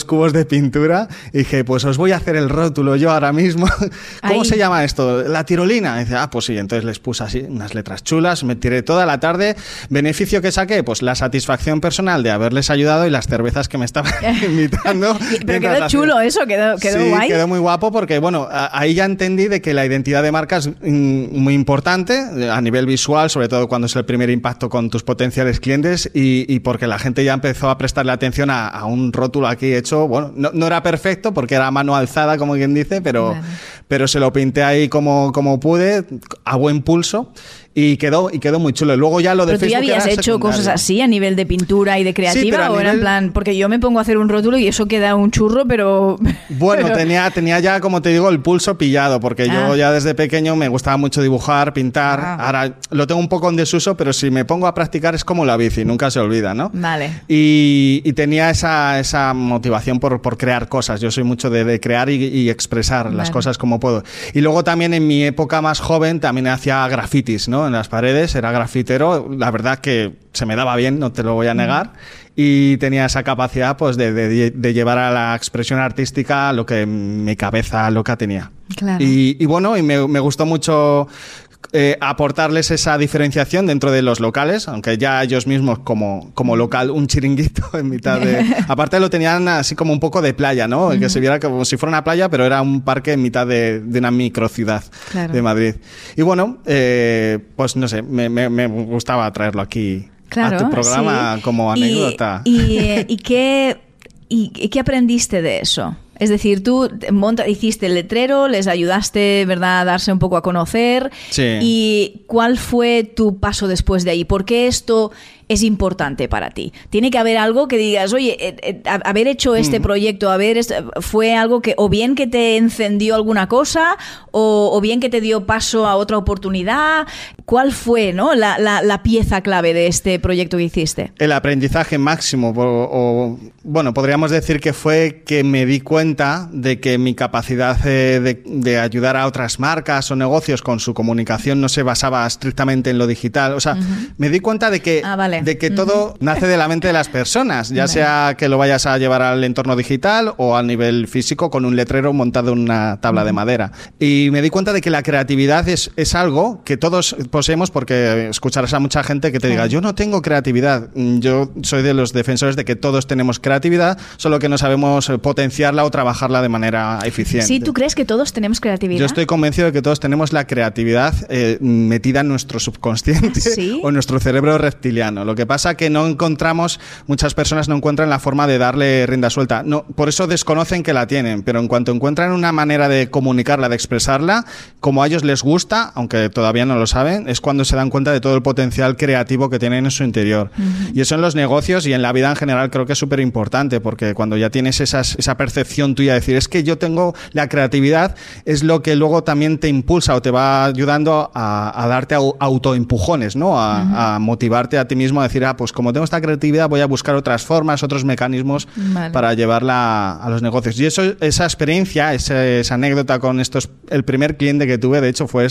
2 cubos de pintura y dije, pues os voy a hacer el rótulo yo ahora mismo. ¿Cómo se llama esto? La tirolina. Y dice, pues sí, entonces les puse así unas letras chulas, me tiré toda la tarde. ¿Beneficio que saqué? Pues la satisfacción personal de haberles ayudado y las cervezas que me estaban invitando. Pero quedó chulo eso, quedó sí, guay. Quedó muy guapo porque, bueno, ahí ya entendí de que la identidad de marca es muy importante a nivel visual, sobre todo cuando es el primer impacto con tus potenciales clientes y porque la gente ya empezó a prestarle atención a un rótulo aquí hecho, bueno, no era perfecto porque era a mano alzada, como quien dice, pero se lo pinté ahí como pude, a buen pulso. Y quedó muy chulo. Luego ya lo de Facebook. ¿Pero tú ya habías hecho cosas así a nivel de pintura y de creativa? ¿O era en plan, porque yo me pongo a hacer un rótulo y eso queda un churro, pero... Bueno, tenía ya, como te digo, el pulso pillado, porque yo ya desde pequeño me gustaba mucho dibujar, pintar. Ahora lo tengo un poco en desuso, pero si me pongo a practicar es como la bici, nunca se olvida, ¿no? Vale. Y tenía esa motivación por crear cosas. Yo soy mucho de crear y expresar las cosas como puedo. Y luego también en mi época más joven también hacía grafitis, ¿no? En las paredes, era grafitero, la verdad que se me daba bien, no te lo voy a negar, y tenía esa capacidad pues de llevar a la expresión artística lo que mi cabeza loca tenía. Claro. Y bueno, y me gustó mucho aportarles esa diferenciación dentro de los locales, aunque ya ellos mismos como local, un chiringuito en mitad de... Aparte lo tenían así como un poco de playa, ¿no? Que se viera como si fuera una playa, pero era un parque en mitad de una microciudad de Madrid. Y bueno, pues no sé, me gustaba traerlo aquí a tu programa como anécdota. ¿Y qué aprendiste de eso? Es decir, tú hiciste el letrero, les ayudaste, ¿verdad?, a darse un poco a conocer. Sí. ¿Y cuál fue tu paso después de ahí? ¿Por qué esto es importante para ti? Tiene que haber algo que digas, oye, haber hecho este proyecto, fue algo que o bien que te encendió alguna cosa o bien que te dio paso a otra oportunidad. ¿Cuál fue, ¿no?, la pieza clave de este proyecto que hiciste? El aprendizaje máximo, bueno, podríamos decir que fue que me di cuenta de que mi capacidad de ayudar a otras marcas o negocios con su comunicación no se basaba estrictamente en lo digital. O sea, me di cuenta de que, todo nace de la mente de las personas, ya sea que lo vayas a llevar al entorno digital o al nivel físico con un letrero montado en una tabla de madera. Y me di cuenta de que la creatividad es algo que todos poseemos, porque escucharás a mucha gente que te diga, yo no tengo creatividad. Yo soy de los defensores de que todos tenemos creatividad, solo que no sabemos potenciarla o trabajarla de manera eficiente. ¿Sí? ¿Tú crees que todos tenemos creatividad? Yo estoy convencido de que todos tenemos la creatividad metida en nuestro subconsciente o en nuestro cerebro reptiliano. Lo que pasa que muchas personas no encuentran la forma de darle rienda suelta. No, por eso desconocen que la tienen, pero en cuanto encuentran una manera de comunicarla, de expresarla, como a ellos les gusta, aunque todavía no lo saben, es cuando se dan cuenta de todo el potencial creativo que tienen en su interior. Y eso en los negocios y en la vida en general creo que es súper importante, porque cuando ya tienes esa percepción tuya de decir, es que yo tengo la creatividad, es lo que luego también te impulsa o te va ayudando a darte autoempujones, ¿no? A motivarte a ti mismo a decir, pues como tengo esta creatividad voy a buscar otras formas, otros mecanismos para llevarla a los negocios. Y esa experiencia, esa anécdota con el primer cliente que tuve, de hecho fue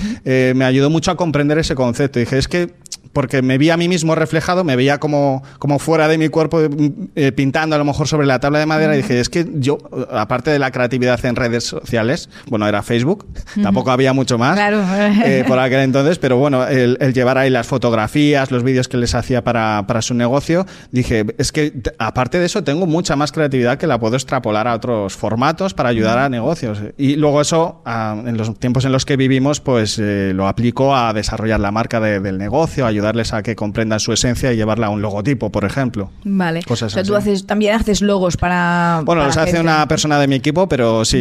me ayudó mucho a comprender ese concepto. Y dije, es que porque me vi a mí mismo reflejado, me veía como fuera de mi cuerpo pintando a lo mejor sobre la tabla de madera y dije, es que yo, aparte de la creatividad en redes sociales, bueno, era Facebook, tampoco había mucho más por aquel entonces, pero bueno, el llevar ahí las fotografías, los vídeos que les hacía para su negocio, dije, es que aparte de eso tengo mucha más creatividad que la puedo extrapolar a otros formatos para ayudar a negocios. Y luego eso, en los tiempos en los que vivimos, pues lo aplico a desarrollar la marca del negocio, ayudarles a que comprendan su esencia y llevarla a un logotipo, por ejemplo. Vale. Cosas o sea, así. tú también haces logos para... Bueno, para los hace una persona de mi equipo, pero sí,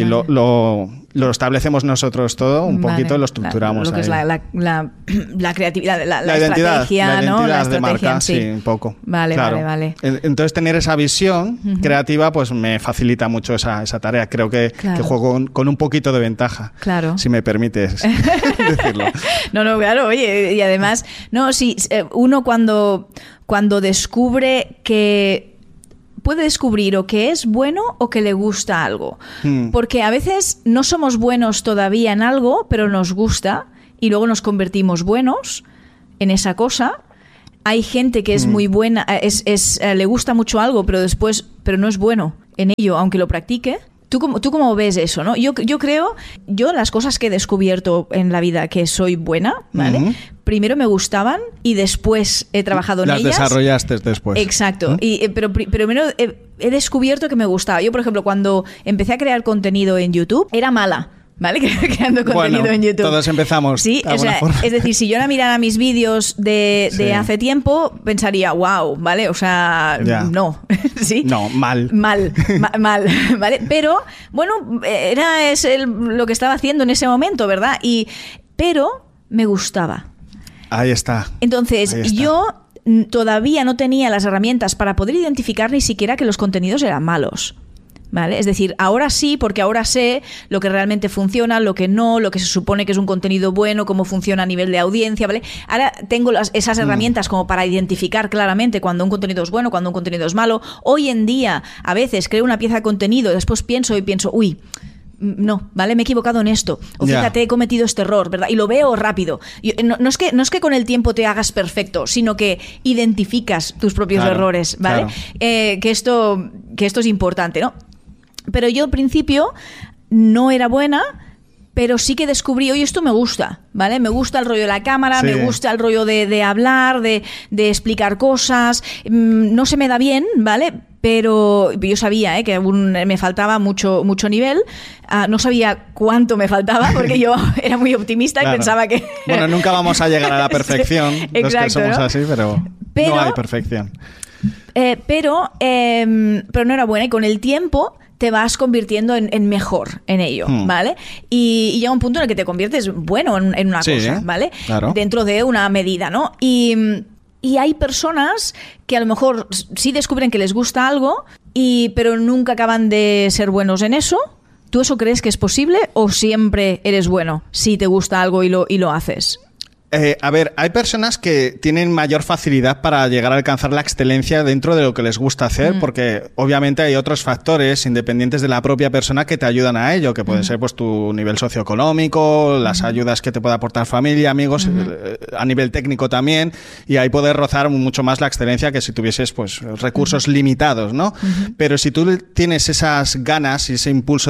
lo establecemos nosotros todo un poquito y lo estructuramos. Lo que ahí. es la creatividad, la identidad, estrategia, ¿no? La estrategia de marca, sí, un poco. Vale, claro. vale. Entonces, tener esa visión creativa pues me facilita mucho esa tarea. Creo que juego con un poquito de ventaja, si me permites decirlo. No, claro, oye, y además, uno cuando descubre que puede descubrir o que es bueno o que le gusta algo. Porque a veces no somos buenos todavía en algo, pero nos gusta y luego nos convertimos buenos en esa cosa. Hay gente que es muy buena, le gusta mucho algo, pero después pero no es bueno en ello, aunque lo practique. ¿Tú cómo ves eso, no? Yo creo, las cosas que he descubierto en la vida que soy buena, ¿vale? Primero me gustaban y después he trabajado en ellas. Las desarrollaste después. Exacto. Pero primero he descubierto que me gustaba. Yo, por ejemplo, cuando empecé a crear contenido en YouTube, era mala. ¿Vale? Creando contenido en YouTube. Todos empezamos. Sí, es decir, si yo ahora mirara mis vídeos de hace tiempo, pensaría, wow, ¿vale? O sea, no. ¿Sí? No, mal. Mal, ¿vale? Pero, bueno, lo que estaba haciendo en ese momento, ¿verdad? Pero me gustaba. Ahí está. Entonces, yo todavía no tenía las herramientas para poder identificar ni siquiera que los contenidos eran malos. ¿Vale? Es decir, ahora sí, porque ahora sé lo que realmente funciona, lo que no, lo que se supone que es un contenido bueno, cómo funciona a nivel de audiencia, ¿vale? Ahora tengo esas herramientas como para identificar claramente cuando un contenido es bueno, cuando un contenido es malo. Hoy en día, a veces creo una pieza de contenido, después pienso, uy, no, ¿vale? Me he equivocado en esto. O fíjate, he cometido este error, ¿verdad? Y lo veo rápido. No es que con el tiempo te hagas perfecto, sino que identificas tus propios errores, ¿vale? Claro. Que esto es importante, ¿no? Pero yo al principio no era buena, pero sí que descubrí, oye, esto me gusta, ¿vale? Me gusta el rollo de la cámara, me gusta el rollo de hablar, de explicar cosas. No se me da bien, ¿vale? Pero yo sabía que aún me faltaba mucho nivel. No sabía cuánto me faltaba, porque yo era muy optimista y pensaba que... Bueno, nunca vamos a llegar a la perfección, exacto, los que somos, ¿no? Así, pero no hay perfección. Pero no era buena, y con el tiempo te vas convirtiendo en mejor en ello, ¿vale? Y llega un punto en el que te conviertes bueno en una cosa, ¿vale? Claro. Dentro de una medida, ¿no? Y hay personas que a lo mejor sí descubren que les gusta algo, pero nunca acaban de ser buenos en eso. ¿Tú eso crees que es posible o siempre eres bueno si te gusta algo y lo haces? A ver, hay personas que tienen mayor facilidad para llegar a alcanzar la excelencia dentro de lo que les gusta hacer, porque obviamente hay otros factores independientes de la propia persona que te ayudan a ello, que puede ser pues tu nivel socioeconómico, las ayudas que te puede aportar familia, amigos, a nivel técnico también, y ahí poder rozar mucho más la excelencia que si tuvieses pues recursos limitados, ¿no? Pero si tú tienes esas ganas y ese impulso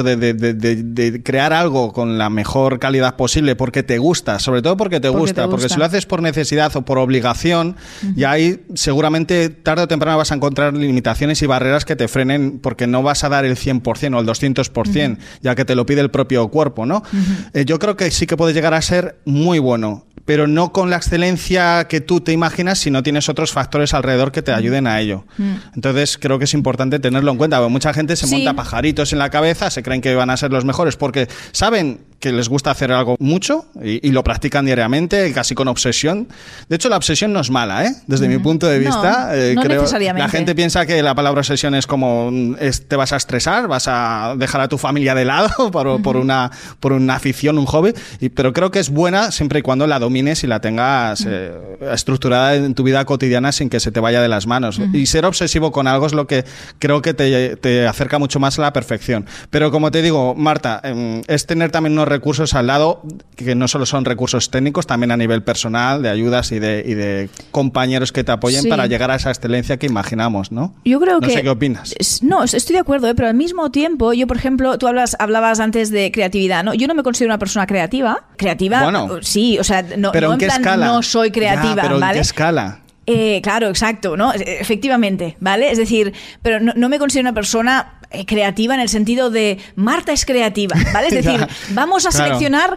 de crear algo con la mejor calidad posible porque te gusta, sobre todo porque te gusta. Porque si lo haces por necesidad o por obligación, ya ahí seguramente tarde o temprano vas a encontrar limitaciones y barreras que te frenen, porque no vas a dar el 100% o el 200%, ya que te lo pide el propio cuerpo, ¿no? Yo creo que sí que puede llegar a ser muy bueno, pero no con la excelencia que tú te imaginas si no tienes otros factores alrededor que te ayuden a ello. Entonces creo que es importante tenerlo en cuenta, porque mucha gente se monta pajaritos en la cabeza, se creen que van a ser los mejores porque saben que les gusta hacer algo mucho y lo practican diariamente, casi con obsesión. De hecho, la obsesión no es mala, ¿eh? Desde mi punto de vista. No creo, necesariamente. La gente piensa que la palabra obsesión es como te vas a estresar, vas a dejar a tu familia de lado por una afición, un hobby, pero creo que es buena siempre y cuando la domines y la tengas estructurada en tu vida cotidiana sin que se te vaya de las manos. Y ser obsesivo con algo es lo que creo que te acerca mucho más a la perfección. Pero como te digo, Marta, es tener también unos recursos al lado que no solo son recursos técnicos, también a nivel personal, de ayudas y de compañeros que te apoyen para llegar a esa excelencia que imaginamos, ¿no? Yo creo no sé qué opinas. No, estoy de acuerdo, pero al mismo tiempo, yo, por ejemplo, tú hablabas antes de creatividad, ¿no? Yo no me considero una persona creativa. Bueno, sí, o sea, no, pero en plan escala? No soy creativa, pero ¿vale? ¿En qué escala? Claro, exacto, ¿no? Efectivamente, ¿vale? Es decir, pero no me considero una persona creativa en el sentido de Marta es creativa, ¿vale? Es decir, vamos a seleccionar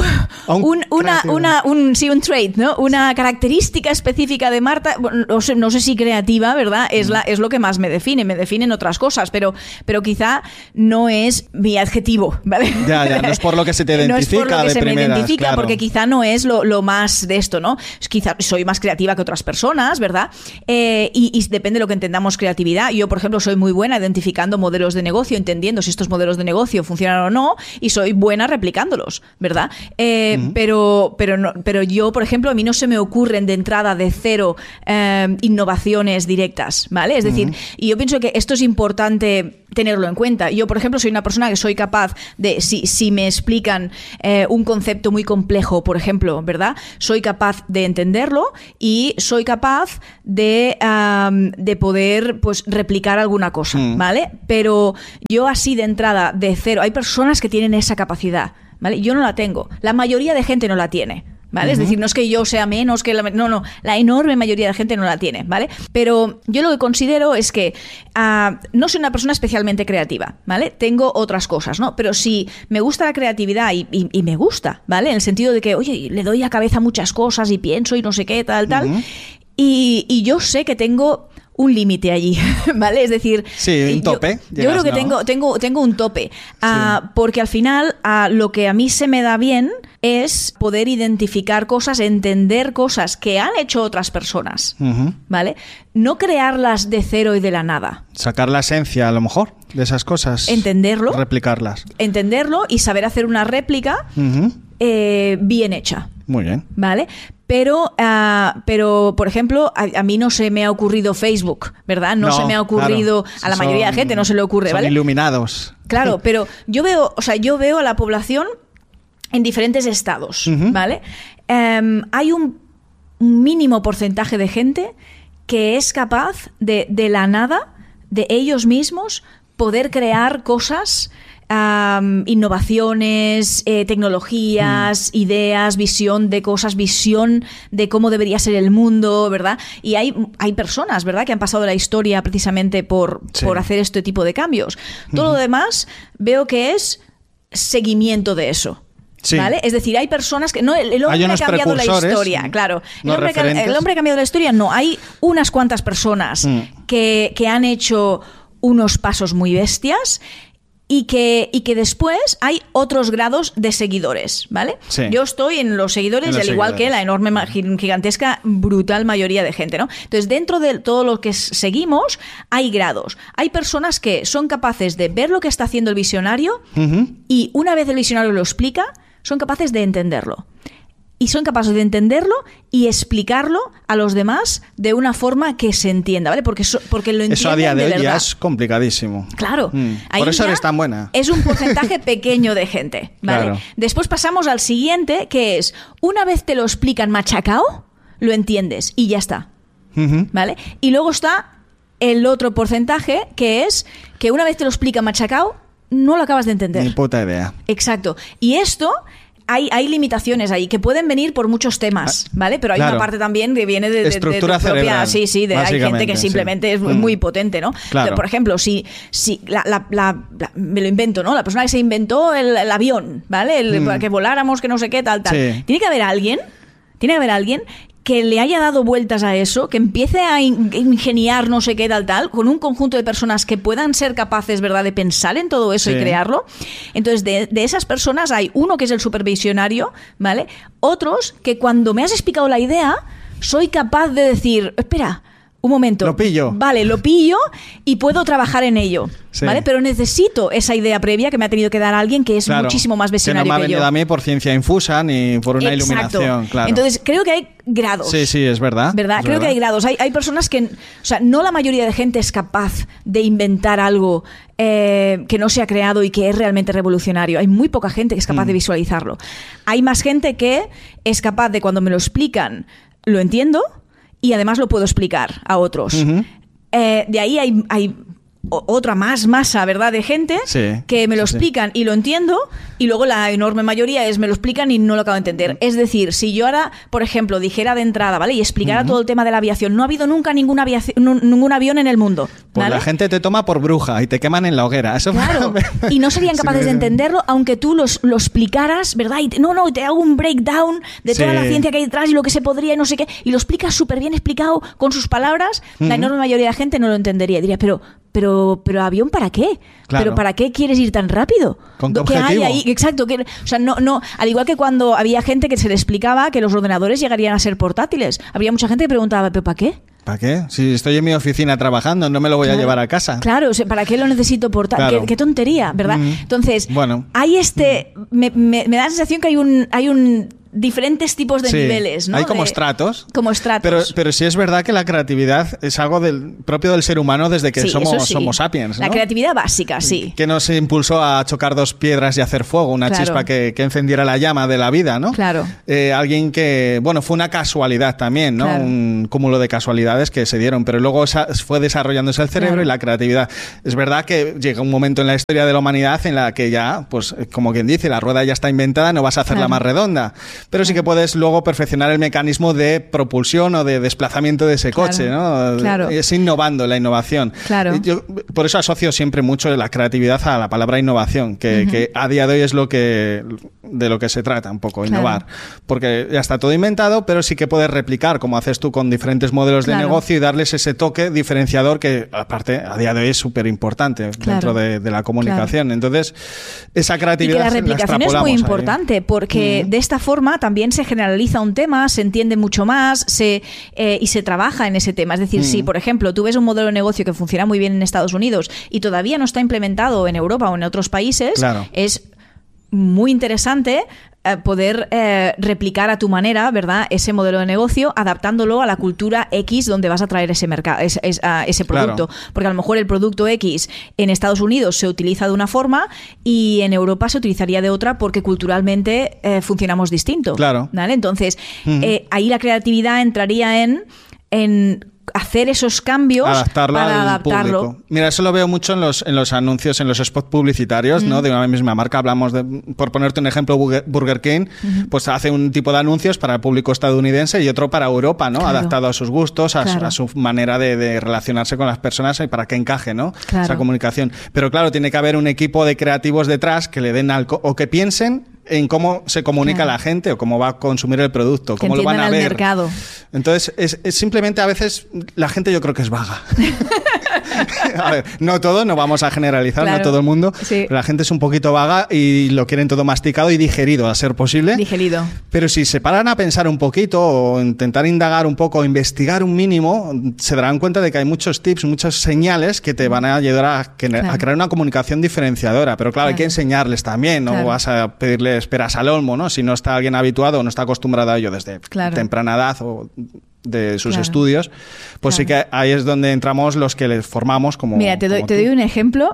un trait, ¿no? Una característica específica de Marta. No sé si creativa, ¿verdad? Es lo que más me definen otras cosas, pero quizá no es mi adjetivo, ¿vale? Ya, no es por lo que se te identifica. No es por lo que se primeras, me identifica, claro. Porque quizá no es lo más de esto, ¿no? Quizá soy más creativa que otras personas, ¿verdad? Y depende de lo que entendamos creatividad. Yo, por ejemplo, soy muy buena identificando modelos modelos de negocio, entendiendo si estos modelos de negocio funcionan o no, y soy buena replicándolos, ¿verdad? Pero yo, por ejemplo, a mí no se me ocurren de entrada de cero innovaciones directas, ¿vale? Es decir, y yo pienso que esto es importante tenerlo en cuenta. Yo, por ejemplo, soy una persona que soy capaz de, si me explican un concepto muy complejo, por ejemplo, ¿verdad? Soy capaz de entenderlo y soy capaz de poder, pues, replicar alguna cosa, ¿vale? Pero yo así de entrada, de cero, hay personas que tienen esa capacidad, ¿vale? Yo no la tengo. La mayoría de gente no la tiene, ¿vale? Es decir, no es que yo sea menos que la enorme mayoría de gente no la tiene, ¿vale? Pero yo lo que considero es que no soy una persona especialmente creativa, ¿vale? Tengo otras cosas, ¿no? Pero si me gusta la creatividad y me gusta, ¿vale? En el sentido de que, oye, le doy a cabeza a muchas cosas y pienso y no sé qué, tal, y yo sé que tengo un límite allí, ¿vale? Es decir, sí, un tope. Yo creo que tengo un tope, porque al final lo que a mí se me da bien es poder identificar cosas, entender cosas que han hecho otras personas, ¿vale? No crearlas de cero y de la nada. Sacar la esencia, a lo mejor, de esas cosas. Entenderlo. Replicarlas. Entenderlo y saber hacer una réplica bien hecha. Muy bien. ¿Vale? Pero, por ejemplo, a mí no se me ha ocurrido Facebook, ¿verdad? No se me ha ocurrido, claro, a la mayoría de gente no se le ocurre, ¿vale? Son iluminados. Claro, pero yo veo a la población en diferentes estados, ¿vale? Hay un mínimo porcentaje de gente que es capaz de la nada, de ellos mismos, poder crear cosas, innovaciones, tecnologías, ideas, visión de cosas, visión de cómo debería ser el mundo, ¿verdad? Y hay personas, ¿verdad?, que han pasado la historia precisamente por hacer este tipo de cambios. Todo lo demás veo que es seguimiento de eso. Sí. ¿Vale? Es decir, hay personas que... No, el hombre ha cambiado la historia, claro. El hombre ha cambiado la historia, no. Hay unas cuantas personas que han hecho unos pasos muy bestias y que después hay otros grados de seguidores, ¿vale? Sí. Yo estoy en los seguidores, al igual que la enorme, gigantesca, brutal mayoría de gente, ¿no? Entonces, dentro de todo lo que seguimos, hay grados. Hay personas que son capaces de ver lo que está haciendo el visionario y una vez el visionario lo explica, son capaces de entenderlo. Y son capaces de entenderlo y explicarlo a los demás de una forma que se entienda, ¿vale? Porque lo entienden. Eso a día de hoy verdad. Ya es complicadísimo. Claro. Por eso eres tan buena. Es un porcentaje pequeño de gente, ¿vale? Claro. Después pasamos al siguiente, que es, una vez te lo explican machacao, lo entiendes y ya está, ¿vale? Y luego está el otro porcentaje, que es que una vez te lo explican machacao, no lo acabas de entender. Ni puta idea. Exacto. Y esto... Hay limitaciones ahí que pueden venir por muchos temas, ¿vale? Pero hay una parte también que viene de estructura propia, cerebral. Sí, hay gente que simplemente es muy potente, ¿no? Claro. Pero, por ejemplo, si me lo invento, ¿no? La persona que se inventó el avión, ¿vale? Que voláramos, que no sé qué, tal. Sí. Tiene que haber alguien que le haya dado vueltas a eso, que empiece a ingeniar no sé qué, tal, con un conjunto de personas que puedan ser capaces, ¿verdad?, de pensar en todo eso y crearlo. Entonces, de esas personas hay uno que es el supervisionario, ¿vale? Otros que cuando me has explicado la idea, soy capaz de decir, espera, un momento. Lo pillo. Vale, lo pillo y puedo trabajar en ello. Sí. ¿Vale? Pero necesito esa idea previa que me ha tenido que dar alguien que es muchísimo más visionario que yo. Que no me ha venido a mí por ciencia infusa ni por una iluminación. Claro. Entonces, creo que hay grados. Sí, es verdad. Creo que hay grados. Hay personas que... O sea, no la mayoría de gente es capaz de inventar algo que no se ha creado y que es realmente revolucionario. Hay muy poca gente que es capaz de visualizarlo. Hay más gente que es capaz de, cuando me lo explican, lo entiendo y además lo puedo explicar a otros. De ahí hay otra masa, ¿verdad?, de gente que me lo explican y lo entiendo, y luego la enorme mayoría me lo explican y no lo acabo de entender. Es decir, si yo ahora, por ejemplo, dijera de entrada, ¿vale?, y explicara todo el tema de la aviación, no ha habido nunca ningún avión en el mundo, ¿vale? Pues la gente te toma por bruja y te queman en la hoguera. Eso claro, y no serían capaces de entenderlo, aunque tú lo explicaras, ¿verdad? Y te hago un breakdown de toda la ciencia que hay detrás y lo que se podría y no sé qué, y lo explicas súper bien explicado con sus palabras, la enorme mayoría de la gente no lo entendería. Diría, pero pero avión ¿para qué? Claro. ¿Pero para qué quieres ir tan rápido? ¿Con qué ¿Qué hay objetivo? ahí? Exacto. O sea, no, al igual que cuando había gente que se le explicaba que los ordenadores llegarían a ser portátiles. Había mucha gente que preguntaba, ¿pero para qué? ¿Para qué? Si estoy en mi oficina trabajando, no me lo voy a llevar a casa. Claro, o sea, ¿para qué lo necesito portátil? Claro. ¿Qué tontería, ¿verdad? Entonces, bueno. hay me da la sensación que hay un diferentes tipos de niveles, ¿no? Hay como estratos. Como estratos. Pero sí es verdad que la creatividad es algo propio del ser humano desde que somos sapiens, ¿no? La creatividad básica, sí. Que nos impulsó a chocar dos piedras y hacer fuego, una chispa que encendiera la llama de la vida, ¿no? Claro. Alguien que, bueno, fue una casualidad también, ¿no? Claro. Un cúmulo de casualidades que se dieron, pero luego fue desarrollándose el cerebro y la creatividad. Es verdad que llega un momento en la historia de la humanidad en la que ya, pues, como quien dice, la rueda ya está inventada, no vas a hacerla más redonda. Pero sí que puedes luego perfeccionar el mecanismo de propulsión o de desplazamiento de ese coche, ¿no? Claro. Es innovando la innovación. Claro. Yo por eso asocio siempre mucho la creatividad a la palabra innovación, que a día de hoy es de lo que se trata un poco, innovar. Porque ya está todo inventado, pero sí que puedes replicar, como haces tú con diferentes modelos de negocio y darles ese toque diferenciador que, aparte, a día de hoy es súper importante dentro de la comunicación. Entonces, esa creatividad y que la replicación es muy importante, porque de esta forma también se generaliza un tema, se entiende mucho más y se trabaja en ese tema. Es decir, si, por ejemplo, tú ves un modelo de negocio que funciona muy bien en Estados Unidos y todavía no está implementado en Europa o en otros países, es muy interesante poder replicar a tu manera, ¿verdad?, ese modelo de negocio, adaptándolo a la cultura X donde vas a traer ese mercado, ese producto. Claro. Porque a lo mejor el producto X en Estados Unidos se utiliza de una forma y en Europa se utilizaría de otra porque culturalmente funcionamos distinto. Claro. ¿Vale? Entonces, ahí la creatividad entraría en hacer esos cambios para adaptarlo. Público. Mira, eso lo veo mucho en los anuncios, en los spots publicitarios, ¿no? De una misma marca. Hablamos por ponerte un ejemplo, Burger King, pues hace un tipo de anuncios para el público estadounidense y otro para Europa, ¿no? Claro. Adaptado a sus gustos, a su manera de relacionarse con las personas y para que encaje, ¿no? Claro. Esa comunicación. Pero claro, tiene que haber un equipo de creativos detrás que le den o que piensen en cómo se comunica la gente o cómo va a consumir el producto, cómo lo van a ver. Mercado. Entonces, es simplemente a veces la gente yo creo que es vaga. A ver, no todo, no vamos a generalizar, no todo el mundo, pero la gente es un poquito vaga y lo quieren todo masticado y digerido, a ser posible. Digerido. Pero si se paran a pensar un poquito o intentar indagar un poco, investigar un mínimo, se darán cuenta de que hay muchos tips, muchas señales que te van a ayudar a crear una comunicación diferenciadora. Pero claro, hay que enseñarles también, no vas a pedirles peras al olmo, ¿no? Si no está alguien habituado o no está acostumbrado a ello desde temprana edad o de sus estudios, pues sí que ahí es donde entramos los que les formamos como... Mira, te doy un ejemplo.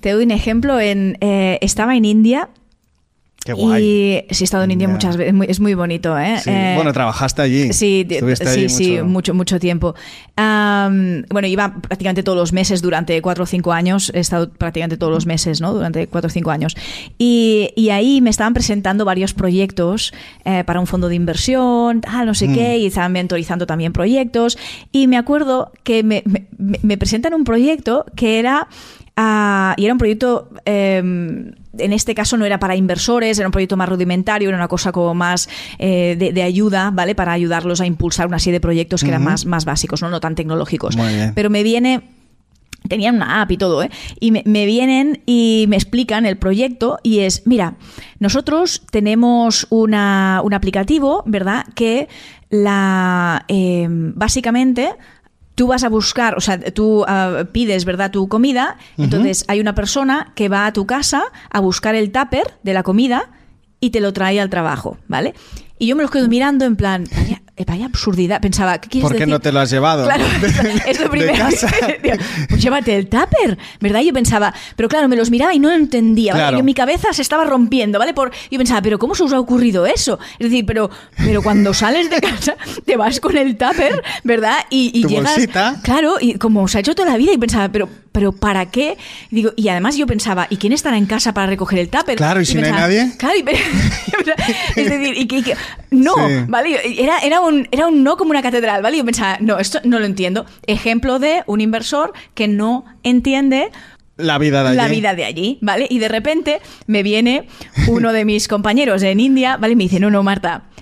Estaba en India. Qué guay. Y sí, he estado en India muchas veces, es muy bonito, ¿eh? Sí. Bueno, trabajaste allí. Sí, mucho tiempo. Bueno, iba prácticamente todos los meses durante 4 o 5 años, he estado prácticamente todos los meses, ¿no? Durante 4 o 5 años. Y ahí me estaban presentando varios proyectos para un fondo de inversión, no sé qué, y estaban mentorizando también proyectos. Y me acuerdo que me presentan un proyecto que era... y era un proyecto, en este caso no era para inversores, era un proyecto más rudimentario, era una cosa como más de ayuda, ¿vale? Para ayudarlos a impulsar una serie de proyectos que eran más básicos, no tan tecnológicos. Pero tenían una app y todo, ¿eh? Y me vienen y me explican el proyecto y es, mira, nosotros tenemos un aplicativo, ¿verdad? Que básicamente... Tú vas a buscar, o sea, tú pides, ¿verdad?, tu comida, entonces hay una persona que va a tu casa a buscar el tupper de la comida y te lo trae al trabajo, ¿vale? Y yo me los quedo mirando en plan, vaya absurdidad. Pensaba, ¿qué quieres decir? ¿Por qué no te lo has llevado? Claro, es lo primero. De casa. Pues llévate el tupper, ¿verdad? Yo pensaba, pero claro, me los miraba y no lo entendía, ¿vale? Claro. Mi cabeza se estaba rompiendo, ¿vale? Yo pensaba, ¿pero cómo se os ha ocurrido eso? Es decir, pero cuando sales de casa te vas con el tupper, ¿verdad? Y tu llegas... bolsita. Claro, y como se ha hecho toda la vida y pensaba, pero ¿para qué? Y además yo pensaba, ¿y quién estará en casa para recoger el tupper? Claro, ¿y si pensaba, no hay nadie? Claro, es decir, no, sí. ¿Vale? Era un no como una catedral, ¿vale? Yo pensaba, no, esto no lo entiendo. Ejemplo de un inversor que no entiende la vida de allí, ¿vale? Y de repente me viene uno de mis compañeros en India, ¿vale? Y me dice, no, Marta,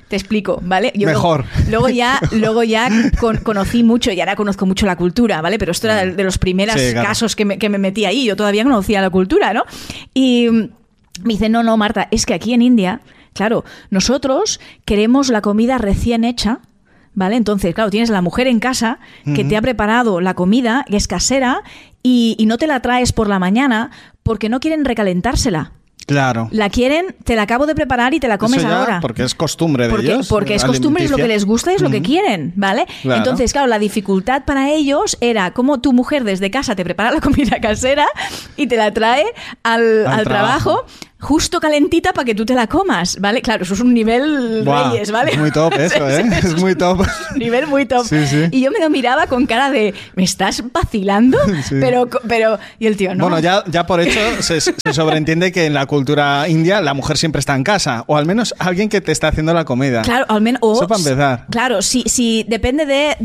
Te explico, ¿vale? Mejor. Luego ya conocí mucho, y ahora conozco mucho la cultura, ¿vale? Pero esto era de los primeros casos que me metí ahí. Yo todavía conocía la cultura, ¿no? Y me dice, no, Marta, es que aquí en India, claro, nosotros queremos la comida recién hecha, ¿vale? Entonces, claro, tienes a la mujer en casa que te ha preparado la comida, que es casera, y no te la traes por la mañana porque no quieren recalentársela. Claro. La quieren, te la acabo de preparar y te la comes ahora. Porque es costumbre de ellos. Porque es costumbre, es lo que les gusta y es lo que quieren, ¿vale? Claro. Entonces, claro, la dificultad para ellos era cómo tu mujer desde casa te prepara la comida casera y te la trae al trabajo justo calentita para que tú te la comas, ¿vale? Claro, eso es un nivel Reyes, ¿vale? Es muy top eso, ¿eh? Sí, es muy top. Un nivel muy top. Sí, sí. Y yo me lo miraba con cara de, ¿me estás vacilando? Sí. Pero, y el tío, no. Bueno, ya por hecho se sobreentiende que en la cultura india la mujer siempre está en casa, o al menos alguien que te está haciendo la comida. Claro, al menos. Eso para empezar. Claro, si depende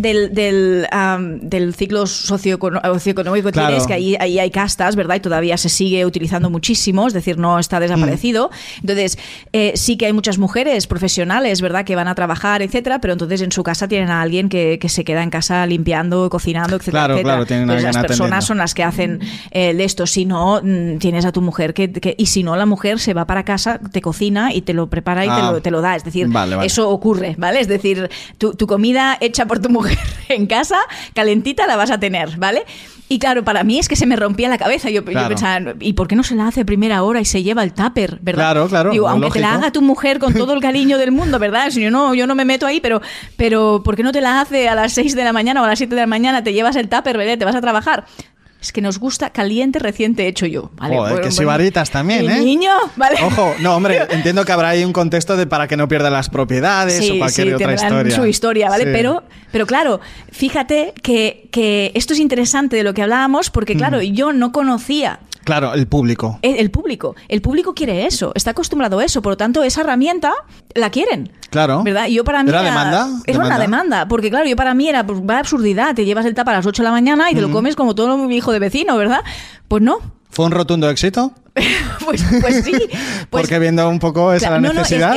del ciclo socioeconómico que Claro. tienes, que ahí hay castas, ¿verdad? Y todavía se sigue utilizando muchísimo, es decir, no está desaparecido. Entonces, sí que hay muchas mujeres profesionales, ¿verdad?, que van a trabajar, etcétera, pero entonces en su casa tienen a alguien que se queda en casa limpiando, cocinando, etcétera, Claro, etcétera. claro, tienen a Entonces, alguien las personas atendiendo. son las que hacen de esto. Si no, tienes a tu mujer y si no, la mujer se va para casa, te cocina y te lo prepara y te lo da. Es decir, vale. eso ocurre, ¿vale? Es decir, tu comida hecha por tu mujer en casa, calentita, la vas a tener, ¿vale? Y claro, para mí es que se me rompía la cabeza. Yo pensaba, ¿y por qué no se la hace a primera hora y se lleva el tupper, verdad? Claro. Digo, aunque lógico. te la haga tu mujer con todo el cariño del mundo, ¿verdad? Si yo no me meto ahí, pero ¿por qué no te la hace a las 6 de la mañana o a las 7 de la mañana? Te llevas el tupper, ¿verdad? Te vas a trabajar. Es que nos gusta caliente, reciente hecho yo. ¿Vale? Joder, que sibaritas también, ¿eh? Niño, ¿vale? Ojo, no, hombre, entiendo que habrá ahí un contexto para que no pierda las propiedades o cualquier otra historia. Su historia, ¿vale? Sí. Pero claro, fíjate que esto es interesante de lo que hablábamos porque, claro, yo no conocía. Claro, el público. El público quiere eso, está acostumbrado a eso, por lo tanto esa herramienta la quieren. Claro. ¿Verdad? Y yo para mí ¿Era demanda? Era una demanda, porque claro, yo para mí era pues, vaya absurdidad, te llevas el tupper a las 8 de la mañana y te lo comes como todo mi hijo de vecino, ¿verdad? Pues no. ¿Fue un rotundo éxito? pues sí. Porque viendo un poco esa necesidad.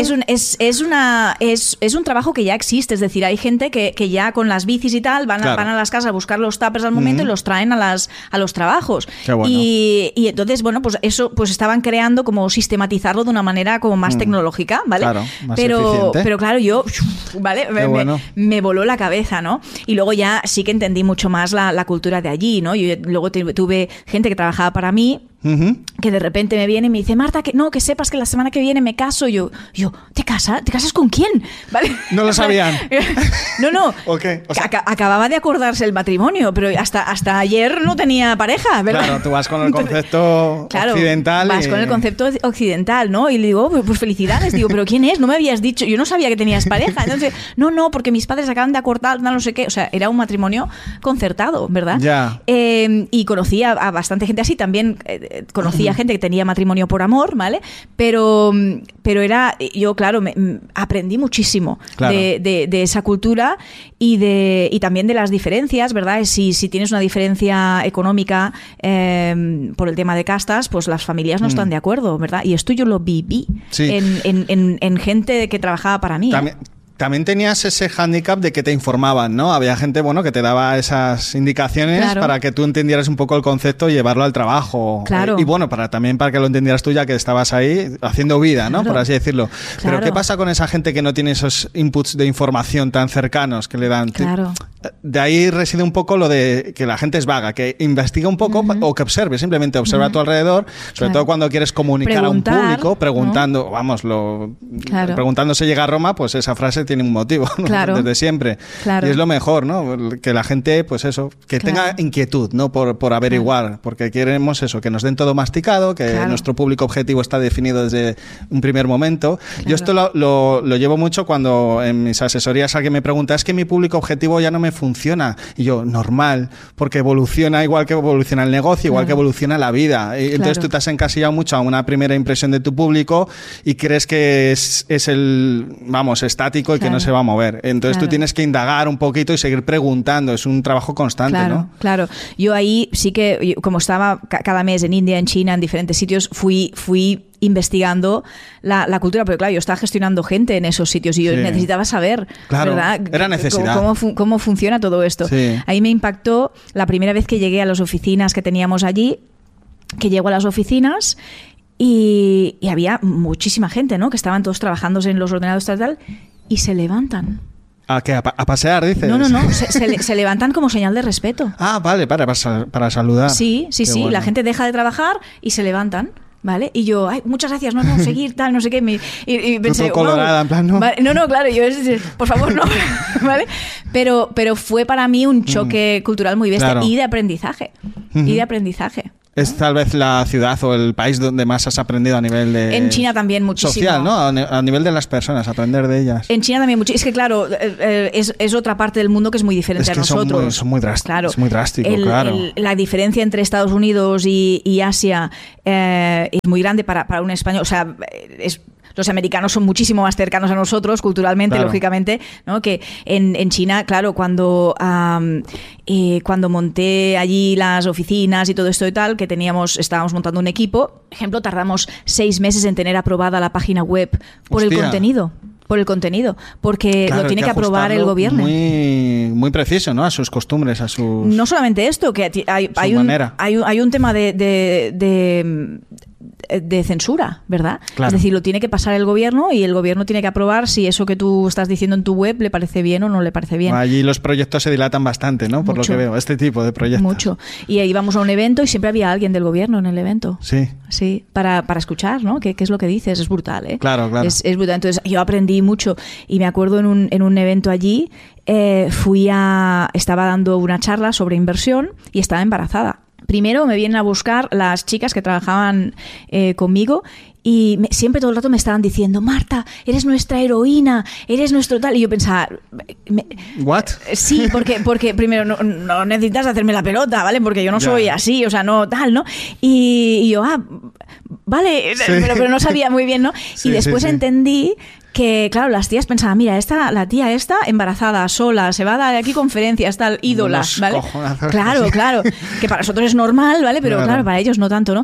Es un trabajo que ya existe, es decir, hay gente que ya con las bicis y tal van a las casas a buscar los tuppers al momento y los traen a los trabajos. Qué bueno. Y entonces, bueno, pues eso pues estaban creando como sistematizarlo de una manera como más tecnológica, ¿vale? Claro, más eficiente. Pero claro, yo, ¿vale? Me voló la cabeza, ¿no? Y luego ya sí que entendí mucho más la cultura de allí, ¿no? Yo luego tuve gente que trabajaba para mí, que de repente me viene y me dice, Marta, que sepas que la semana que viene me caso. Yo ¿te casas? ¿Te casas con quién? ¿Vale? No lo sabían. No. Okay. O sea, acababa de acordarse el matrimonio, pero hasta ayer no tenía pareja, ¿verdad? Claro, tú vas con el concepto occidental. Vas con el concepto occidental, ¿no? Y le digo, pues felicidades. Digo, ¿pero quién es? No me habías dicho. Yo no sabía que tenías pareja. Entonces, no, porque mis padres acaban de acordar, no sé qué. O sea, era un matrimonio concertado, ¿verdad? Ya. Y conocí a bastante gente así. También conocía gente que tenía matrimonio por amor, ¿vale? Pero yo, claro, aprendí muchísimo de esa cultura y también de las diferencias, ¿verdad? Si tienes una diferencia económica por el tema de castas, pues las familias no están de acuerdo, ¿verdad? Y esto yo lo viví en gente que trabajaba para mí. También tenías ese hándicap de que te informaban, ¿no? Había gente, que te daba esas indicaciones para que tú entendieras un poco el concepto y llevarlo al trabajo. Claro. Y también para que lo entendieras tú ya que estabas ahí haciendo vida, ¿no? Por así decirlo. Pero ¿qué pasa con esa gente que no tiene esos inputs de información tan cercanos que le dan? Claro. De ahí reside un poco lo de que la gente es vaga, que investiga un poco o que observe, simplemente observa a tu alrededor, sobre todo cuando quieres comunicar a un público, preguntando, preguntando se llega a Roma, pues esa frase tiene un motivo, ¿no? Desde siempre. Claro. Y es lo mejor, ¿no? Que la gente, pues eso, que tenga inquietud, ¿no? Por averiguar, porque queremos eso, que nos den todo masticado, que nuestro público objetivo está definido desde un primer momento. Yo esto lo llevo mucho cuando en mis asesorías alguien me pregunta, es que mi público objetivo ya no me funciona. Y yo, normal, porque evoluciona igual que evoluciona el negocio, igual que evoluciona la vida. Y entonces tú te has encasillado mucho a una primera impresión de tu público y crees que es estático y que no se va a mover. Entonces tú tienes que indagar un poquito y seguir preguntando. Es un trabajo constante, ¿no? Claro. Yo ahí sí que, como estaba cada mes en India, en China, en diferentes sitios, fui investigando la cultura, pero claro, yo estaba gestionando gente en esos sitios y yo necesitaba saber, ¿verdad? Era necesidad. Cómo funciona todo esto. Sí. Ahí me impactó la primera vez que llegué a las oficinas que teníamos allí, que llego a las oficinas y había muchísima gente, ¿no? Que estaban todos trabajando en los ordenadores tal, y se levantan. ¿A qué? ¿A pasear, dices? No. Se levantan como señal de respeto. Ah, vale, para saludar. Sí. Bueno. La gente deja de trabajar y se levantan. ¿Vale? Y yo, ay, muchas gracias, no, seguir, tal, no sé qué. Y pensé, colorada, en plan, no. Vale, no, claro, yo, por favor, no. ¿Vale? Pero fue para mí un choque cultural muy bestia y de aprendizaje. ¿Es tal vez la ciudad o el país donde más has aprendido a nivel de... En China también muchísimo. Social, ¿no? A nivel de las personas, aprender de ellas. En China también mucho. Es que, claro, es otra parte del mundo que es muy diferente a nosotros. Son muy drásticos. Claro. Es muy drástico, claro. La diferencia entre Estados Unidos y Asia es muy grande para un español. O sea, los americanos son muchísimo más cercanos a nosotros culturalmente, lógicamente, ¿no? Que en China, claro, cuando monté allí las oficinas y todo esto y tal, que estábamos montando un equipo, por ejemplo, tardamos 6 meses en tener aprobada la página web por el contenido. Porque lo tiene que aprobar el gobierno. Muy preciso, ¿no? A sus costumbres, a sus... No solamente esto, que hay un tema de censura, ¿verdad? Claro. Es decir, lo tiene que pasar el gobierno y el gobierno tiene que aprobar si eso que tú estás diciendo en tu web le parece bien o no le parece bien. Allí los proyectos se dilatan bastante, ¿no? Por lo que veo, este tipo de proyectos. Mucho. Y ahí íbamos a un evento y siempre había alguien del gobierno en el evento. Sí. Sí, para escuchar, ¿no? ¿Qué es lo que dices? Es brutal, ¿eh? Claro. Es brutal. Entonces, yo aprendí mucho y me acuerdo en un evento allí, estaba dando una charla sobre inversión y estaba embarazada. Primero me vienen a buscar las chicas que trabajaban conmigo y siempre todo el rato me estaban diciendo, Marta, eres nuestra heroína, eres nuestro tal. Y yo pensaba... ¿What? Sí, porque primero no necesitas hacerme la pelota, ¿vale? Porque yo no soy así, o sea, no tal, ¿no? Y yo, vale, sí. pero no sabía muy bien, ¿no? Sí, y después entendí que, claro, las tías pensaban, mira, la tía esta embarazada, sola, se va a dar aquí conferencias, tal, ídola, ¿vale? Claro, que para nosotros es normal, ¿vale? Pero claro, para ellos no tanto, ¿no?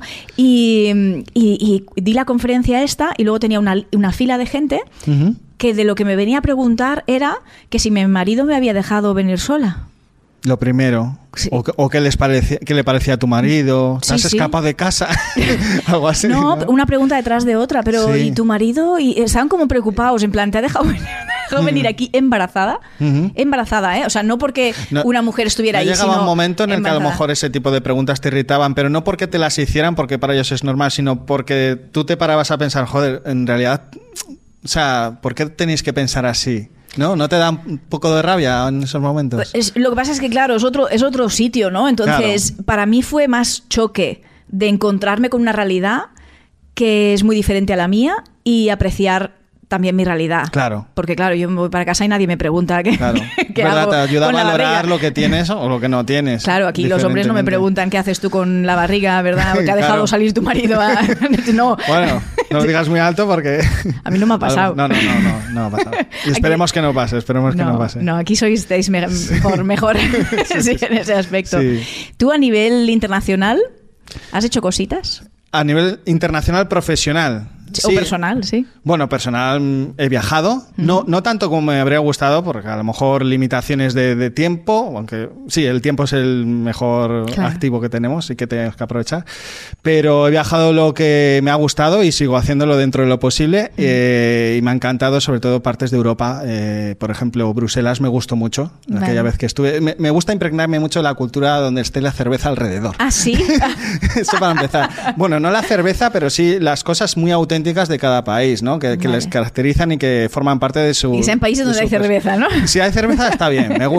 Y di la conferencia esta y luego tenía una fila de gente que de lo que me venía a preguntar era que si mi marido me había dejado venir sola. Lo primero. Sí. O qué le parecía a tu marido. ¿Te has escapado de casa? Algo así. No, una pregunta detrás de otra. Pero ¿y tu marido? Y estaban como preocupados. En plan, ¿te ha dejado venir aquí embarazada? Embarazada, ¿eh? O sea, no porque una mujer estuviera ahí, llegaba un momento en el que a lo embarazada. mejor ese tipo de preguntas te irritaban, pero no porque te las hicieran, porque para ellos es normal, sino porque tú te parabas a pensar, joder, en realidad, o sea, ¿por qué tenéis que pensar así? ¿No te da un poco de rabia en esos momentos? Lo que pasa es que, claro, es otro sitio, ¿no? Entonces, para mí fue más choque de encontrarme con una realidad que es muy diferente a la mía y apreciar también mi realidad. Claro. Porque, claro, yo me voy para casa y nadie me pregunta qué hago. Te ayuda a valorar lo que tienes o lo que no tienes. Claro, aquí los hombres no me preguntan qué haces tú con la barriga, ¿verdad? ¿O te ha dejado salir tu marido? No. Bueno, no lo digas muy alto porque... A mí no me ha pasado. No ha pasado. Y esperemos que no pase, que no pase. No, aquí estáis mejor sí, en ese aspecto. Sí. ¿Tú a nivel internacional has hecho cositas? A nivel internacional profesional. O personal, sí. Bueno, personal he viajado, no tanto como me habría gustado, porque a lo mejor limitaciones de tiempo, aunque sí, el tiempo es el mejor activo que tenemos y que tenemos que aprovechar, pero he viajado lo que me ha gustado y sigo haciéndolo dentro de lo posible y me ha encantado, sobre todo partes de Europa, por ejemplo, Bruselas me gustó mucho, aquella vez que estuve. Me gusta impregnarme mucho de la cultura donde esté la cerveza alrededor. ¿Ah, sí? Eso para empezar. Bueno, no la cerveza, pero sí las cosas muy auténticas de cada país, ¿no? Que les caracterizan y que forman parte de su... Y sean países donde hay cerveza, ¿no? Si hay cerveza está bien, me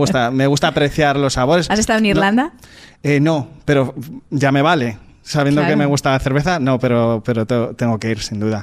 gusta apreciar los sabores. ¿Has estado en Irlanda? No, pero ya me vale. Sabiendo que me gusta la cerveza, no, pero tengo que ir, sin duda.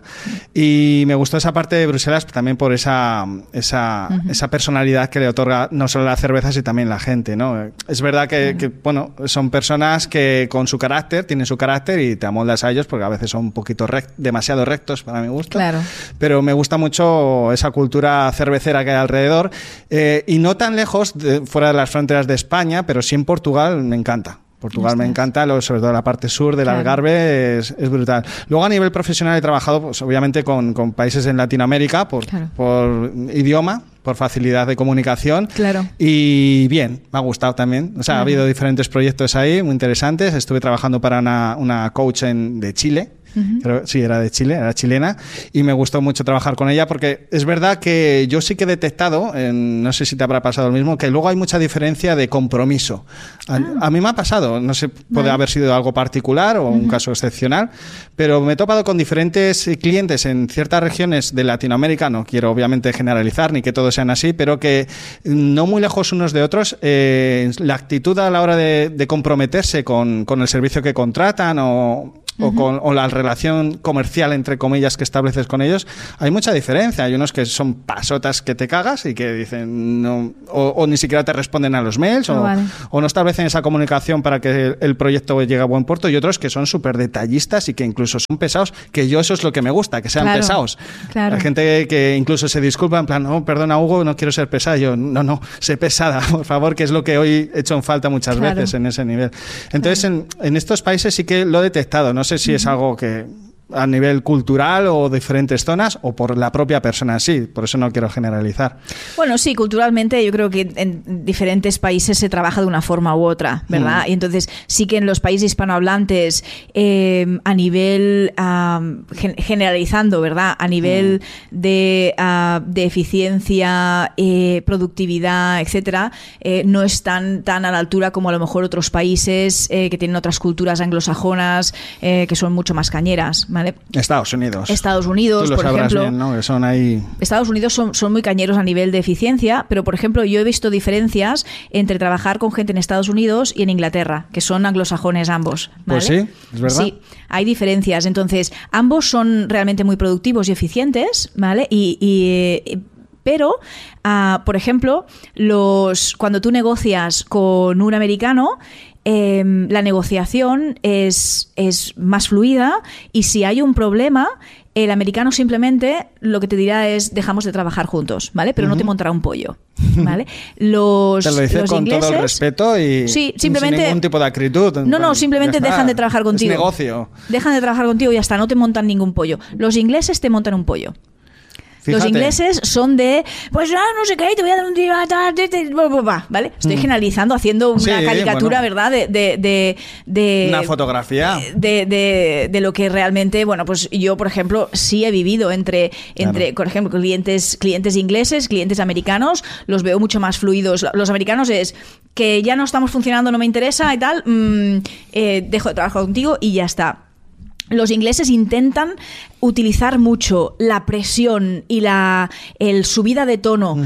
Y me gustó esa parte de Bruselas también por esa personalidad que le otorga no solo la cerveza, sino también la gente, ¿no? Es verdad que bueno, son personas que con su carácter, tienen su carácter y te amoldas a ellos porque a veces son un poquito demasiado rectos para mi gusto. Claro. Pero me gusta mucho esa cultura cervecera que hay alrededor. Y no tan lejos, fuera de las fronteras de España, pero sí en Portugal, me encanta. Portugal me encanta, sobre todo la parte sur del Algarve es brutal. Luego a nivel profesional he trabajado pues, obviamente con países en Latinoamérica por idioma, por facilidad de comunicación. Claro. Y bien, me ha gustado también. O sea, ha habido diferentes proyectos ahí muy interesantes. Estuve trabajando para una coach de Chile. Pero sí, era de Chile, era chilena, y me gustó mucho trabajar con ella porque es verdad que yo sí que he detectado, no sé si te habrá pasado lo mismo, que luego hay mucha diferencia de compromiso. A mí me ha pasado, no sé, puede haber sido algo particular o un caso excepcional, pero me he topado con diferentes clientes en ciertas regiones de Latinoamérica, no quiero obviamente generalizar ni que todos sean así, pero que no muy lejos unos de otros, la actitud a la hora de comprometerse con el servicio que contratan o la relación comercial, entre comillas, que estableces con ellos, hay mucha diferencia. Hay unos que son pasotas que te cagas y que dicen no, o ni siquiera te responden a los mails o no establecen esa comunicación para que el proyecto llegue a buen puerto, y otros que son súper detallistas y que incluso son pesados, que yo eso es lo que me gusta, que sean pesados. Hay gente que incluso se disculpa en plan, no, perdona Hugo, no quiero ser pesada. Yo, no, sé pesada, por favor, que es lo que hoy he hecho en falta muchas veces en ese nivel. Entonces, en estos países sí que lo he detectado. No sé si es algo que a nivel cultural o diferentes zonas o por la propia persona en sí, por eso no quiero generalizar. Bueno, sí, culturalmente yo creo que en diferentes países se trabaja de una forma u otra, ¿verdad? Y entonces sí que en los países hispanohablantes a nivel, generalizando, ¿verdad? A nivel de eficiencia, productividad, etcétera, no están tan a la altura como a lo mejor otros países que tienen otras culturas anglosajonas que son mucho más cañeras, ¿vale? Estados Unidos, tú lo por ejemplo, bien, ¿no? Que son ahí... Estados Unidos son muy cañeros a nivel de eficiencia, pero por ejemplo yo he visto diferencias entre trabajar con gente en Estados Unidos y en Inglaterra, que son anglosajones ambos, ¿vale? Pues sí, es verdad. Sí, hay diferencias. Entonces, ambos son realmente muy productivos y eficientes, ¿vale? Pero, por ejemplo, cuando tú negocias con un americano, la negociación es más fluida, y si hay un problema, el americano simplemente lo que te dirá es dejamos de trabajar juntos, ¿vale? Pero no te montará un pollo, ¿vale? Te lo dice con ingleses, todo el respeto y simplemente, sin ningún tipo de acritud. No, simplemente dejan de trabajar contigo. Es negocio. Dejan de trabajar contigo y hasta no te montan ningún pollo. Los ingleses te montan un pollo. Fíjate. Los ingleses son de, pues no sé qué, te voy a dar un día, ¿vale? Estoy generalizando, haciendo una caricatura, ¿verdad? De una fotografía. De lo que realmente, bueno, pues yo, por ejemplo, sí he vivido entre por ejemplo, clientes ingleses, clientes americanos, los veo mucho más fluidos. Los americanos es que ya no estamos funcionando, no me interesa y tal, dejo de trabajar contigo y ya está. Los ingleses intentan utilizar mucho la presión y el subida de tono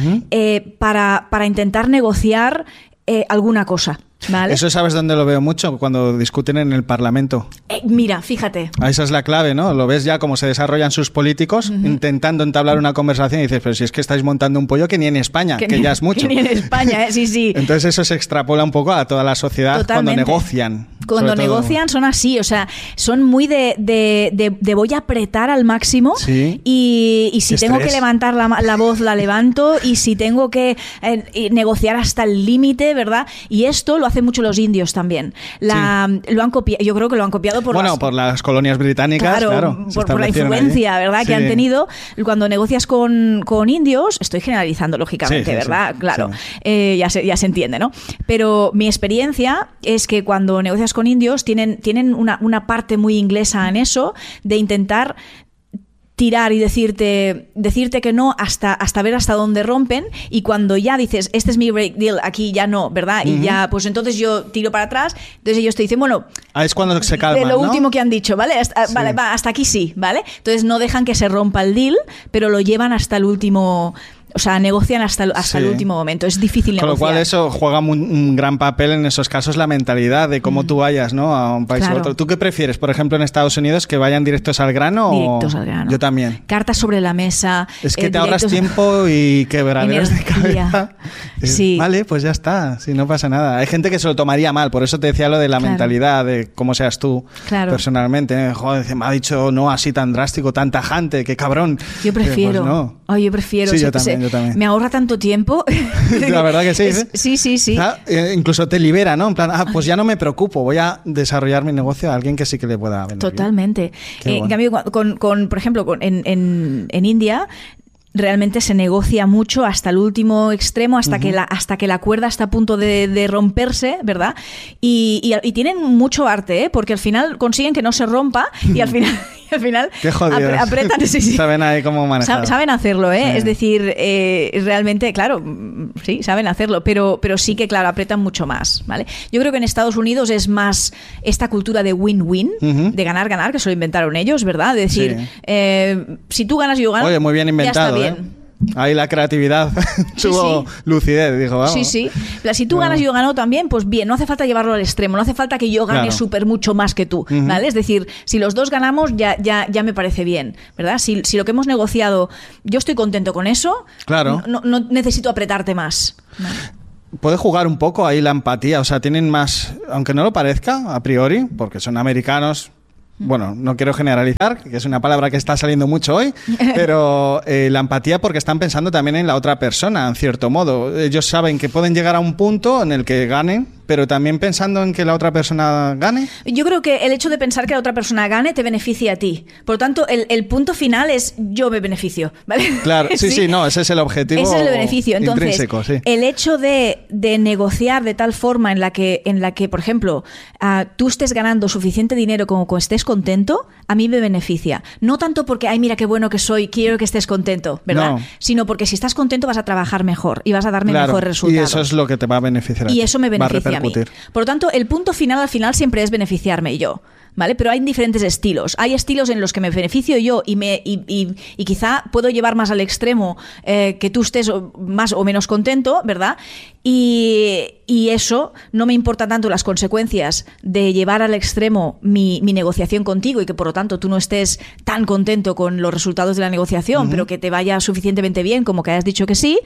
para intentar negociar alguna cosa. ¿Vale? Eso sabes dónde lo veo mucho, cuando discuten en el Parlamento. Mira, fíjate. Esa es la clave, ¿no? Lo ves ya cómo se desarrollan sus políticos intentando entablar una conversación y dices, pero si es que estáis montando un pollo que ni en España, que ya es mucho. Que ni en España, sí. Entonces eso se extrapola un poco a toda la sociedad. Totalmente. Cuando negocian. Cuando negocian son así, o sea, son muy de voy a apretar al máximo y si tengo que levantar la voz la levanto, y si tengo que negociar hasta el límite, ¿verdad? Y esto lo hacen mucho los indios también. Lo han copiado, yo creo que lo han copiado por las colonias británicas, claro, por la influencia allí, ¿verdad? Que han tenido. Cuando negocias con indios, estoy generalizando lógicamente, ¿verdad? Claro, ya se entiende, ¿no? Pero mi experiencia es que cuando negocias con indios tienen una parte muy inglesa en eso, de intentar tirar y decirte que no hasta ver hasta dónde rompen, y cuando ya dices, este es mi break deal, aquí ya no, ¿verdad? Y ya, pues entonces yo tiro para atrás, entonces ellos te dicen, bueno... es cuando se calman, de lo último que han dicho, ¿vale? Vale, hasta aquí sí, ¿vale? Entonces no dejan que se rompa el deal, pero lo llevan hasta el último... O sea, negocian hasta el último momento. Es difícil negociar. Con lo cual eso juega un gran papel en esos casos, la mentalidad de cómo tú vayas, ¿no? A un país u otro. ¿Tú qué prefieres, por ejemplo, en Estados Unidos, que vayan directos al grano? Directos al grano. Yo también. Cartas sobre la mesa. Es que te ahorras tiempo y quebraderos de cabeza. Sí. Vale, pues ya está. Si no pasa nada. Hay gente que se lo tomaría mal. Por eso te decía lo de la mentalidad, de cómo seas tú personalmente. Joder, me ha dicho no así tan drástico, tan tajante. ¡Qué cabrón! Yo prefiero. Pues no. Yo prefiero. Sí, yo también. me ahorra tanto tiempo. La verdad que sí. Sí. Incluso te libera, ¿no? En plan, pues ya no me preocupo, voy a desarrollar mi negocio a alguien que sí que le pueda venir. Totalmente. Bueno. En cambio, por ejemplo, en India, realmente se negocia mucho hasta el último extremo, hasta que la cuerda está a punto de romperse, ¿verdad? Y tienen mucho arte, ¿eh? Porque al final consiguen que no se rompa y al final qué jodidos. apretan. Sí. Saben ahí cómo manejar. Saben hacerlo, ¿eh? Sí. Es decir, realmente, claro, sí, saben hacerlo, pero sí que, claro, apretan mucho más, ¿vale? Yo creo que en Estados Unidos es más esta cultura de win-win, de ganar, que se lo inventaron ellos, ¿verdad? De decir, si tú ganas y yo gano, oye, muy bien inventado, ya está bien. Ahí la creatividad tuvo lucidez, dijo, vamos. Sí. Pero si tú ganas y yo gano también, pues bien, no hace falta llevarlo al extremo, no hace falta que yo gane súper mucho más que tú, ¿vale? Es decir, si los dos ganamos, ya me parece bien, ¿verdad? Si lo que hemos negociado, yo estoy contento con eso, claro. No necesito apretarte más, ¿vale? Puede jugar un poco ahí la empatía, o sea, tienen más, aunque no lo parezca a priori, porque son americanos. Bueno, no quiero generalizar, que es una palabra que está saliendo mucho hoy, pero la empatía porque están pensando también en la otra persona, en cierto modo. Ellos saben que pueden llegar a un punto en el que ganen, pero también pensando en que la otra persona gane. Yo creo que el hecho de pensar que la otra persona gane te beneficia a ti. Por lo tanto, el punto final es yo me beneficio, ¿vale? Claro, sí, no, ese es el objetivo. Ese es el beneficio. Entonces, intrínseco, sí. El hecho de negociar de tal forma en la que por ejemplo, tú estés ganando suficiente dinero como que estés contento, a mí me beneficia. No tanto porque, ay, mira qué bueno que soy, quiero que estés contento, ¿verdad? No. Sino porque si estás contento vas a trabajar mejor y vas a darme mejores resultados. Y eso es lo que te va a beneficiar. Y eso me beneficia a mí. Por lo tanto, el punto final al final siempre es beneficiarme yo, ¿vale? Pero hay diferentes estilos. Hay estilos en los que me beneficio yo y quizá puedo llevar más al extremo que tú estés más o menos contento, ¿verdad? Y eso no me importa tanto las consecuencias de llevar al extremo mi negociación contigo y que por lo tanto tú no estés tan contento con los resultados de la negociación, pero que te vaya suficientemente bien como que hayas dicho que sí.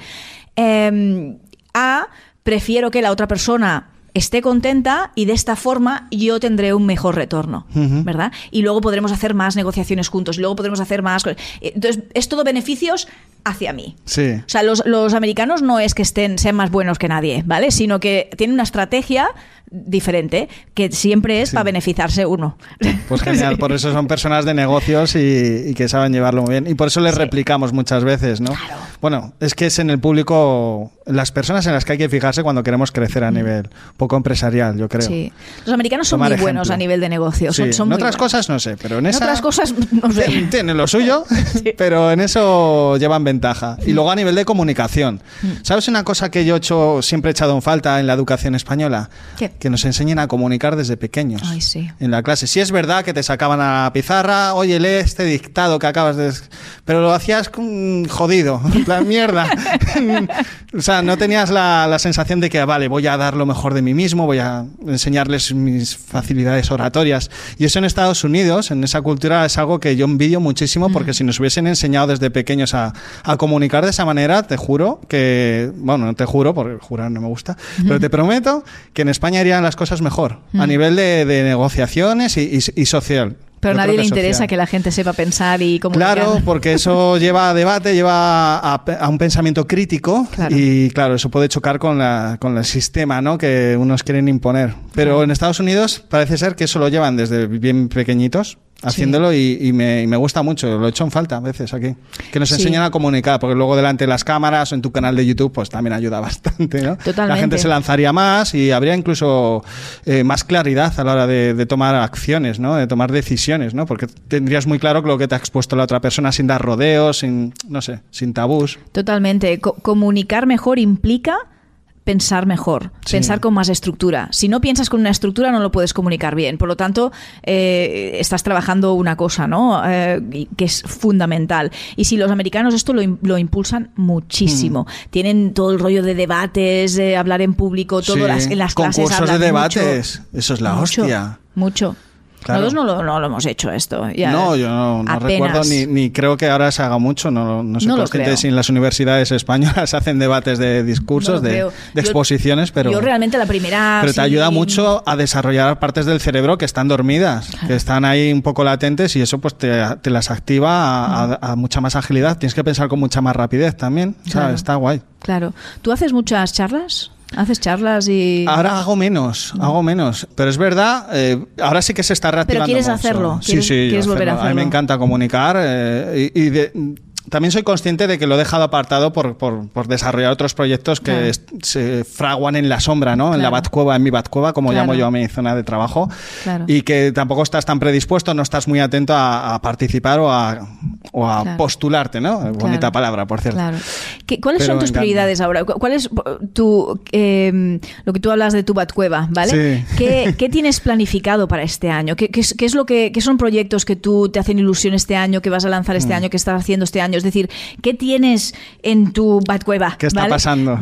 Prefiero que la otra persona esté contenta y de esta forma yo tendré un mejor retorno, ¿verdad? Y luego podremos hacer más negociaciones juntos, luego podremos hacer más... Entonces, es todo beneficios hacia mí. Sí. O sea, los americanos no es que sean más buenos que nadie, ¿vale? Sino que tienen una estrategia diferente, que siempre es para beneficiarse uno. Pues genial, por eso son personas de negocios y que saben llevarlo muy bien. Y por eso les replicamos muchas veces, ¿no? Claro. Bueno, es que es en el público, las personas en las que hay que fijarse cuando queremos crecer a nivel poco empresarial, yo creo. Sí. Los americanos son muy buenos a nivel de negocio. Sí. Son en muy otras buenos. cosas no sé, pero en otras cosas no sé. Tienen lo suyo, pero en eso llevan ventaja. Y luego a nivel de comunicación. ¿Sabes una cosa que yo siempre he echado en falta en la educación española? ¿Qué? Que nos enseñen a comunicar desde pequeños. Ay, sí. En la clase. Sí es verdad que te sacaban a la pizarra, oye, lee este dictado que acabas de... Pero lo hacías jodido, en plan mierda. O sea, no tenías la sensación de que, vale, voy a dar lo mejor de mí mismo, voy a enseñarles mis facilidades oratorias. Y eso en Estados Unidos, en esa cultura, es algo que yo envidio muchísimo, porque si nos hubiesen enseñado desde pequeños a comunicar de esa manera, te juro que... Bueno, no te juro, porque jurar no me gusta, pero te prometo que en España irían las cosas mejor, a nivel de negociaciones y social. Pero a nadie le interesa que la gente sepa pensar y comunicar. Claro, porque eso lleva a debate, lleva a un pensamiento crítico, claro. Y claro, eso puede chocar con el sistema, ¿no?, que unos quieren imponer. Pero en Estados Unidos parece ser que eso lo llevan desde bien pequeñitos, haciéndolo, sí. y me gusta mucho, lo he hecho en falta a veces aquí, que nos enseñan a comunicar, porque luego delante de las cámaras o en tu canal de YouTube pues también ayuda bastante, ¿no? Totalmente. La gente se lanzaría más y habría incluso más claridad a la hora de tomar acciones, ¿no?, de tomar decisiones, ¿no?, porque tendrías muy claro lo que te ha expuesto la otra persona sin dar rodeos, sin tabús. Totalmente. Comunicar mejor implica pensar mejor, pensar con más estructura. Si no piensas con una estructura no lo puedes comunicar bien. Por lo tanto, estás trabajando una cosa, ¿no?, que es fundamental. Y si los americanos esto lo impulsan muchísimo. Tienen todo el rollo de debates, de hablar en público, todo en las clases concursos hablan de debates. Mucho, eso es la hostia. Mucho. Claro. Nosotros no lo hemos hecho esto. Ya, no, yo no recuerdo ni creo que ahora se haga mucho. No soy consciente si en las universidades españolas hacen debates de discursos, de exposiciones, pero... Yo realmente la primera... Pero te ayuda mucho a desarrollar partes del cerebro que están dormidas, que están ahí un poco latentes, y eso pues te las activa a mucha más agilidad. Tienes que pensar con mucha más rapidez también. O sea, está guay. Claro. ¿Tú haces muchas charlas? ¿Haces charlas y...? Ahora hago menos, pero es verdad, ahora sí que se está reactivando. ¿Pero quieres mucho. hacerlo? Sí, ¿Quieres volver a hacerlo? A mí me encanta comunicar también soy consciente de que lo he dejado apartado por desarrollar otros proyectos que se fraguan en la sombra, ¿no? Claro. En la Batcueva, en mi Batcueva, como llamo yo a mi zona de trabajo, y que tampoco estás tan predispuesto, no estás muy atento a participar o a postularte, ¿no? Bonita palabra, por cierto. Claro. ¿Cuáles son tus prioridades ahora? ¿Cuál es lo que tú hablas de tu Batcueva, ¿vale? Sí. ¿Qué tienes planificado para este año? ¿Qué son proyectos que tú te hacen ilusión este año, que vas a lanzar este año, que estás haciendo este año? Es decir, ¿qué tienes en tu Batcueva? ¿Qué está pasando?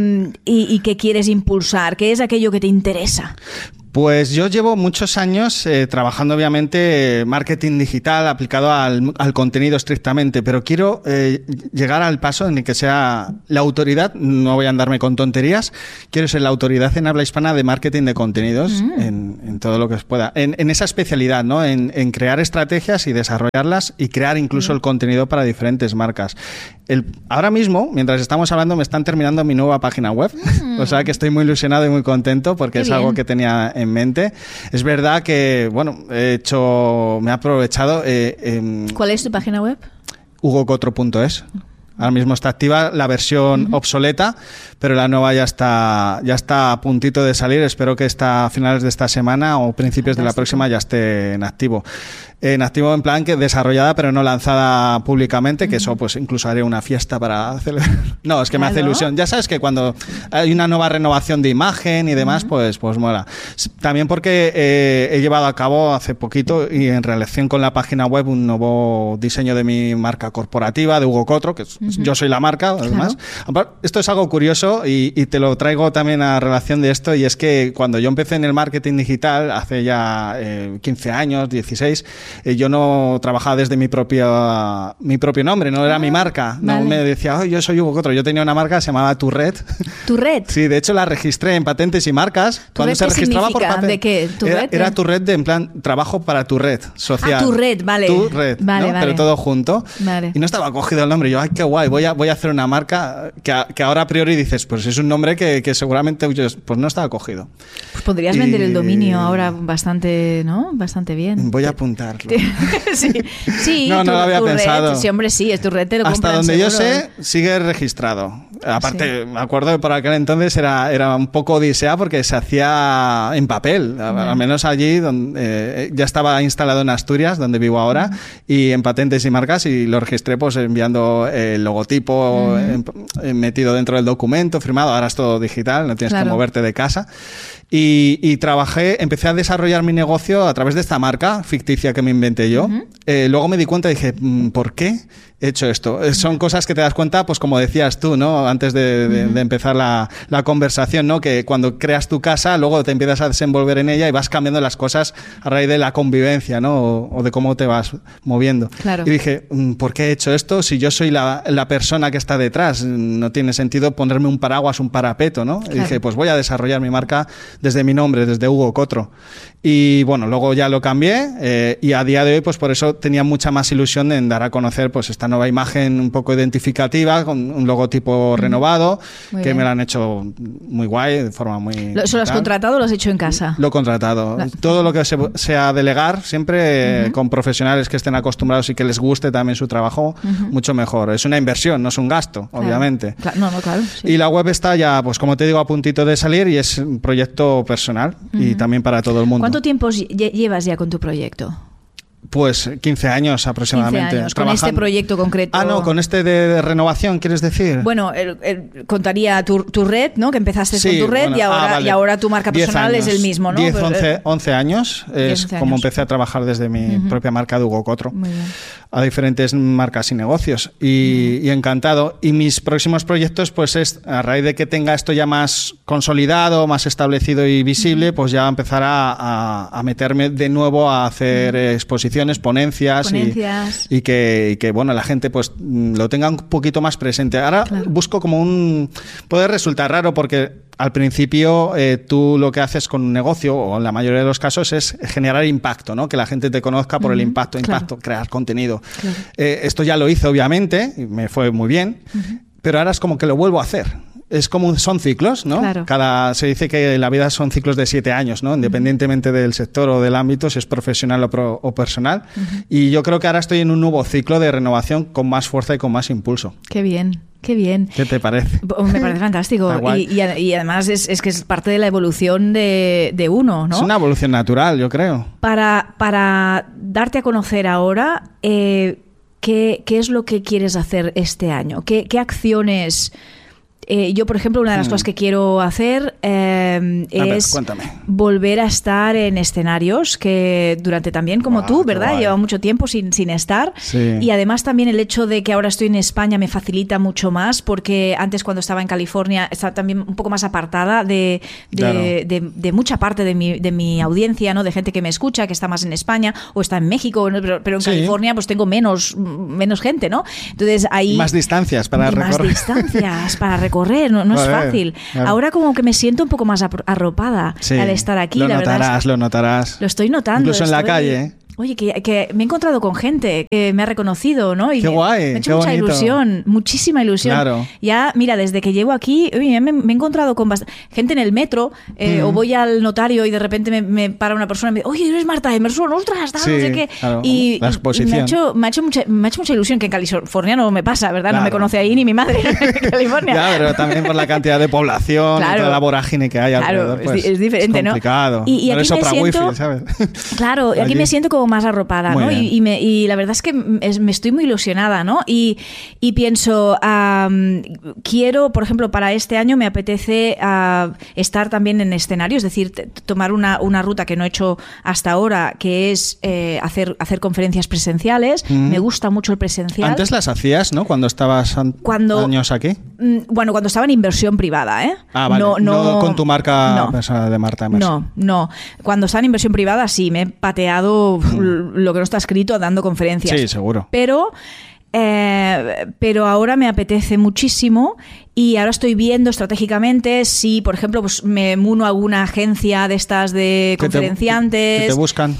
Y qué quieres impulsar. ¿Qué es aquello que te interesa? Pues yo llevo muchos años trabajando, obviamente, marketing digital aplicado al contenido estrictamente, pero quiero llegar al paso en el que sea la autoridad, no voy a andarme con tonterías, quiero ser la autoridad en habla hispana de marketing de contenidos en todo lo que se pueda, en esa especialidad, ¿no? En crear estrategias y desarrollarlas y crear incluso el contenido para diferentes marcas. Ahora mismo, mientras estamos hablando, me están terminando mi nueva página web, o sea que estoy muy ilusionado y muy contento porque es algo que tenía en mente. Es verdad que, bueno, me he aprovechado... ¿Cuál es tu página web? hugocotro.es. Ahora mismo está activa la versión obsoleta, pero la nueva ya está a puntito de salir. Espero que a finales de esta semana o principios de la próxima ya esté en activo. En activo en plan que desarrollada pero no lanzada públicamente, que eso pues incluso haré una fiesta para celebrar. No, es que me hace ilusión. Ya sabes que cuando hay una nueva renovación de imagen y demás, pues mola. También porque he llevado a cabo hace poquito y en relación con la página web un nuevo diseño de mi marca corporativa, de Hugo Cotro, que yo soy la marca, además. Esto es algo curioso y te lo traigo también a relación de esto, y es que cuando yo empecé en el marketing digital, hace ya 15 años, 16, yo no trabajaba desde mi propio nombre, no era mi marca. No me decía, yo soy Hugo Cotro. Yo tenía una marca que se llamaba Turret. ¿Turret? Sí, de hecho la registré en patentes y marcas. Cuando se registraba por patentes. ¿De qué? Era Turret en plan trabajo para tu red social. Turret, vale. Turret, vale, ¿no? Pero todo junto. Vale. Y no estaba cogido el nombre. Yo, ay, qué guay, voy a hacer una marca que ahora a priori dices, pues es un nombre que seguramente pues no estaba cogido. Pues podrías vender el dominio ahora bastante, ¿no? Bastante bien. Voy a apuntarlo. Sí, no lo había pensado. Sí, hombre, sí, es Turret, te lo hasta compran donde seguro. yo sé, sigue registrado. Aparte, me acuerdo que por aquel entonces era un poco odisea porque se hacía en papel. Al menos allí donde ya estaba instalado en Asturias, donde vivo ahora, y en patentes y marcas, y lo registré pues enviando el logotipo metido dentro del documento, firmado. Ahora es todo digital, no tienes que moverte de casa. Y empecé a desarrollar mi negocio a través de esta marca ficticia que me inventé yo. Luego me di cuenta y dije, ¿por qué he hecho esto? Son cosas que te das cuenta, pues como decías tú, ¿no? Antes de empezar la conversación, ¿no? Que cuando creas tu casa, luego te empiezas a desenvolver en ella y vas cambiando las cosas a raíz de la convivencia, ¿no? O de cómo te vas moviendo. Claro. Y dije, ¿por qué he hecho esto? Si yo soy la persona que está detrás, no tiene sentido ponerme un paraguas, un parapeto, ¿no? Claro. Y dije, pues voy a desarrollar mi marca desde mi nombre, desde Hugo Cotro. Y bueno, luego ya lo cambié y a día de hoy, pues por eso tenía mucha más ilusión en dar a conocer pues esta nueva imagen un poco identificativa, con un logotipo renovado, que me lo han hecho muy guay, de forma muy... ¿Eso lo has contratado o lo has hecho en casa? Lo he contratado. Todo lo que sea delegar, siempre con profesionales que estén acostumbrados y que les guste también su trabajo, mucho mejor. Es una inversión, no es un gasto, obviamente. Claro, sí. Y la web está ya, pues como te digo, a puntito de salir, y es un proyecto personal y también para todo el mundo. ¿Cuánto tiempo llevas ya con tu proyecto? Pues 15 años aproximadamente. 15 años, con este proyecto concreto. Ah, no, con este de renovación, ¿quieres decir? Bueno, contaría tu red, ¿no? Que empezaste con tu red, bueno, y ahora tu marca personal es el mismo, ¿no? 11 años es como empecé a trabajar desde mi propia marca de Hugo Cotro a diferentes marcas y negocios y encantado. Y mis próximos proyectos, pues es a raíz de que tenga esto ya más consolidado, más establecido y visible, pues ya empezar a meterme de nuevo a hacer exposiciones, ponencias. Y que bueno, la gente pues lo tenga un poquito más presente. Ahora busco como puede resultar raro porque al principio tú lo que haces con un negocio, o en la mayoría de los casos, es generar impacto, ¿no? Que la gente te conozca por el impacto, crear contenido. Esto ya lo hice, obviamente, y me fue muy bien, pero ahora es como que lo vuelvo a hacer. Es como son ciclos, ¿no? Claro. Se dice que la vida son ciclos de 7 años, ¿no? Independientemente del sector o del ámbito, si es profesional o personal. Y yo creo que ahora estoy en un nuevo ciclo de renovación con más fuerza y con más impulso. Qué bien. Qué bien. ¿Qué te parece? Me parece fantástico. Y además es que es parte de la evolución de uno, ¿no? Es una evolución natural, yo creo. Para darte a conocer ahora, ¿qué es lo que quieres hacer este año? ¿Qué acciones? Yo, por ejemplo, una de las cosas que quiero hacer es volver a estar en escenarios que durante también, como tú, ¿verdad? Lleva mucho tiempo sin estar. Sí. Y además también el hecho de que ahora estoy en España me facilita mucho más porque antes cuando estaba en California estaba también un poco más apartada de mucha parte de mi audiencia, ¿no? De gente que me escucha, que está más en España o está en México, ¿no? Pero en California pues tengo menos gente, ¿no? Entonces ahí... Más distancias para recorrer. No es fácil. Claro. Ahora como que me siento un poco más arropada al estar aquí. Lo notarás. Lo estoy notando. Incluso en la calle. Oye, que me he encontrado con gente que me ha reconocido, ¿no? Y qué guay, me ha hecho mucha ilusión, muchísima ilusión. Claro. Ya, mira, desde que llego aquí, oye, me he encontrado con gente en el metro, o voy al notario y de repente me para una persona y me dice, oye, eres Marta Emerson, ostras, no sé qué. Claro, y la exposición. Me ha hecho mucha ilusión, que en California no me pasa, ¿verdad? Claro. No me conoce ahí ni mi madre en California. Ya, pero también por la cantidad de población y toda la vorágine que hay alrededor, pues es diferente, es complicado. ¿No? Y aquí me siento, wifi, ¿sabes? Claro, aquí me siento como más arropada, ¿no? Y la verdad es que me estoy muy ilusionada, ¿no? Y pienso, quiero, por ejemplo, para este año me apetece estar también en escenario, es decir, tomar una ruta que no he hecho hasta ahora, que es hacer conferencias presenciales. Me gusta mucho el presencial. Antes las hacías, ¿no? Cuando estabas años aquí. Bueno, cuando estaba en inversión privada, ¿eh? Ah, vale. No con tu marca de Marta Emerson. No. Cuando estaba en inversión privada sí, me he pateado lo que no está escrito dando conferencias. Sí, seguro. Pero ahora me apetece muchísimo y ahora estoy viendo estratégicamente si, por ejemplo, pues me uno a alguna agencia de estas de conferenciantes. ¿Que te buscan?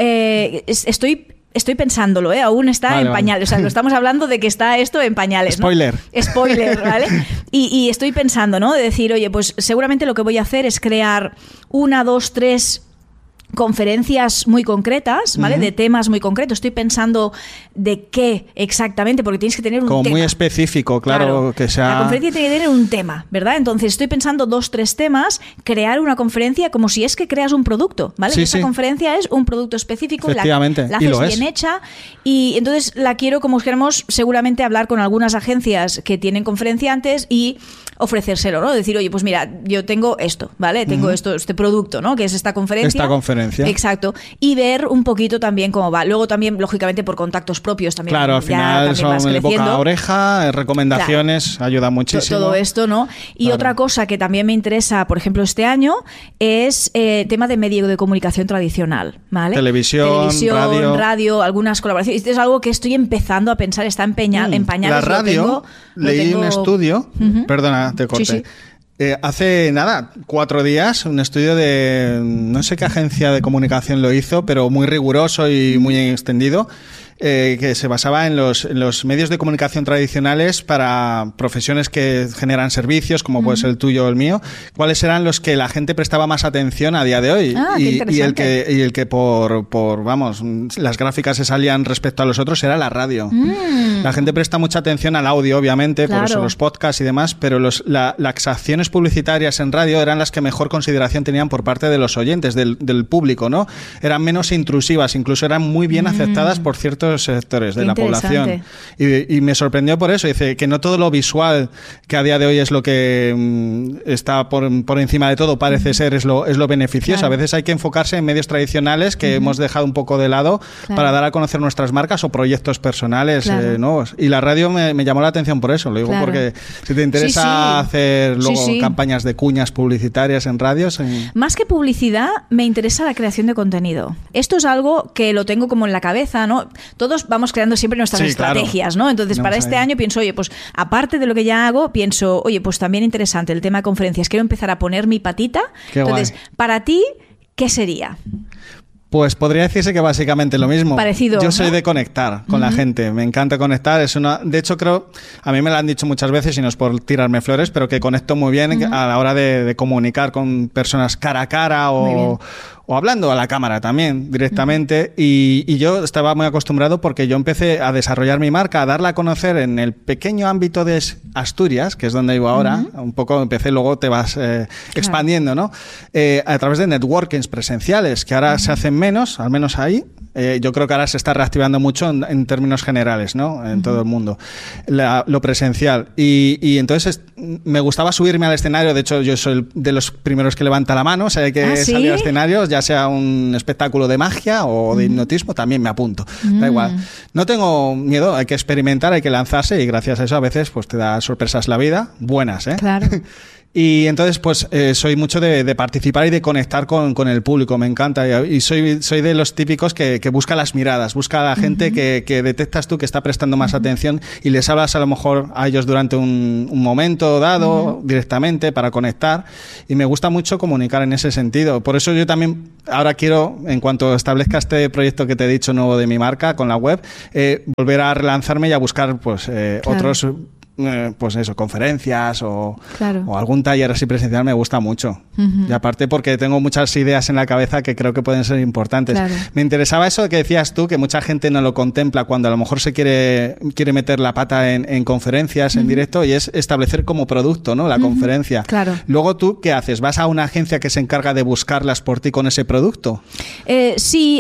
Estoy pensándolo, aún está en pañales. O sea, lo estamos hablando de que está esto en pañales. Spoiler. ¿No? Spoiler, ¿vale? Y estoy pensando, ¿no? De decir, oye, pues seguramente lo que voy a hacer es crear 1, 2, 3 conferencias muy concretas, ¿vale? De temas muy concretos. Estoy pensando de qué exactamente, porque tienes que tener un tema. Como muy específico, claro, que sea... La conferencia tiene que tener un tema, ¿verdad? Entonces estoy pensando 2, 3 temas, crear una conferencia como si es que creas un producto, ¿vale? Sí, esta conferencia es un producto específico, la haces bien hecha y entonces la quiero, como queremos, seguramente hablar con algunas agencias que tienen conferenciantes y ofrecérselo, ¿no? Decir, oye, pues mira, yo tengo esto, ¿vale? Tengo este producto, ¿no? Que es esta conferencia. Exacto. Y ver un poquito también cómo va. Luego también, lógicamente, por contactos propios también. Claro, al final son de boca a oreja, recomendaciones, ayuda muchísimo. Todo esto, ¿no? Y otra cosa que también me interesa, por ejemplo, este año, es tema de medio de comunicación tradicional, ¿vale? Televisión, radio, algunas colaboraciones. Esto es algo que estoy empezando a pensar, está en pañales. La radio, leí un estudio, perdona, te corté. Sí. Hace 4 días, un estudio de no sé qué agencia de comunicación lo hizo, pero muy riguroso y muy extendido, que se basaba en los medios de comunicación tradicionales para profesiones que generan servicios, como puede ser el tuyo o el mío. ¿Cuáles eran los que la gente prestaba más atención a día de hoy? Y el que por vamos, las gráficas se salían respecto a los otros era la radio. La gente presta mucha atención al audio, obviamente, por eso los podcasts y demás, pero las acciones publicitarias en radio eran las que mejor consideración tenían por parte de los oyentes, del público, ¿no? Eran menos intrusivas, incluso eran muy bien aceptadas por ciertos sectores de la población. Y me sorprendió por eso. Dice que no todo lo visual, que a día de hoy es lo que está por encima de todo, parece ser, es lo beneficioso. A veces hay que enfocarse en medios tradicionales que hemos dejado un poco de lado para dar a conocer nuestras marcas o proyectos personales nuevos. Y la radio me llamó la atención por eso. Lo digo porque si te interesa hacer luego campañas de cuñas publicitarias en radios... Más que publicidad, me interesa la creación de contenido. Esto es algo que lo tengo como en la cabeza, ¿no? Todos vamos creando siempre nuestras estrategias, ¿no? Entonces, para este año pienso, oye, pues aparte de lo que ya hago, pienso, oye, pues también interesante el tema de conferencias. Quiero empezar a poner mi patita. Entonces, para ti, ¿qué sería? Pues podría decirse que básicamente lo mismo. Parecido, yo soy de conectar con la gente, me encanta conectar. De hecho, creo, a mí me lo han dicho muchas veces y no es por tirarme flores, pero que conecto muy bien a la hora de comunicar con personas cara a cara o hablando a la cámara también directamente. Y yo estaba muy acostumbrado porque yo empecé a desarrollar mi marca, a darla a conocer en el pequeño ámbito de Asturias, que es donde vivo ahora. Un poco empecé, luego te vas expandiendo, ¿no? A través de networkings presenciales, que ahora se hacen menos, al menos ahí. Yo creo que ahora se está reactivando mucho en términos generales, ¿no? En todo el mundo. Lo presencial. Y entonces me gustaba subirme al escenario. De hecho, yo soy de los primeros que levanta la mano. O sea, hay que salir al escenario, ya sea un espectáculo de magia o de hipnotismo, también me apunto. Da igual. No tengo miedo, hay que experimentar, hay que lanzarse y gracias a eso a veces pues te da sorpresas la vida, buenas, ¿eh? Claro. Y entonces, pues, soy mucho de participar y de conectar con el público, me encanta. Y soy de los típicos que busca las miradas, busca a la gente que detectas tú que está prestando más atención y les hablas a lo mejor a ellos durante un momento dado, directamente, para conectar. Y me gusta mucho comunicar en ese sentido. Por eso yo también ahora quiero, en cuanto establezca este proyecto que te he dicho nuevo de mi marca, con la web, volver a relanzarme y a buscar, pues, otros... pues eso, conferencias o algún taller así presencial me gusta mucho. Y aparte porque tengo muchas ideas en la cabeza que creo que pueden ser importantes. Me interesaba eso que decías tú, que mucha gente no lo contempla cuando a lo mejor se quiere meter la pata en conferencias en directo, y es establecer como producto, ¿no? La conferencia. Luego tú, ¿qué haces? ¿Vas a una agencia que se encarga de buscarlas por ti con ese producto? Sí,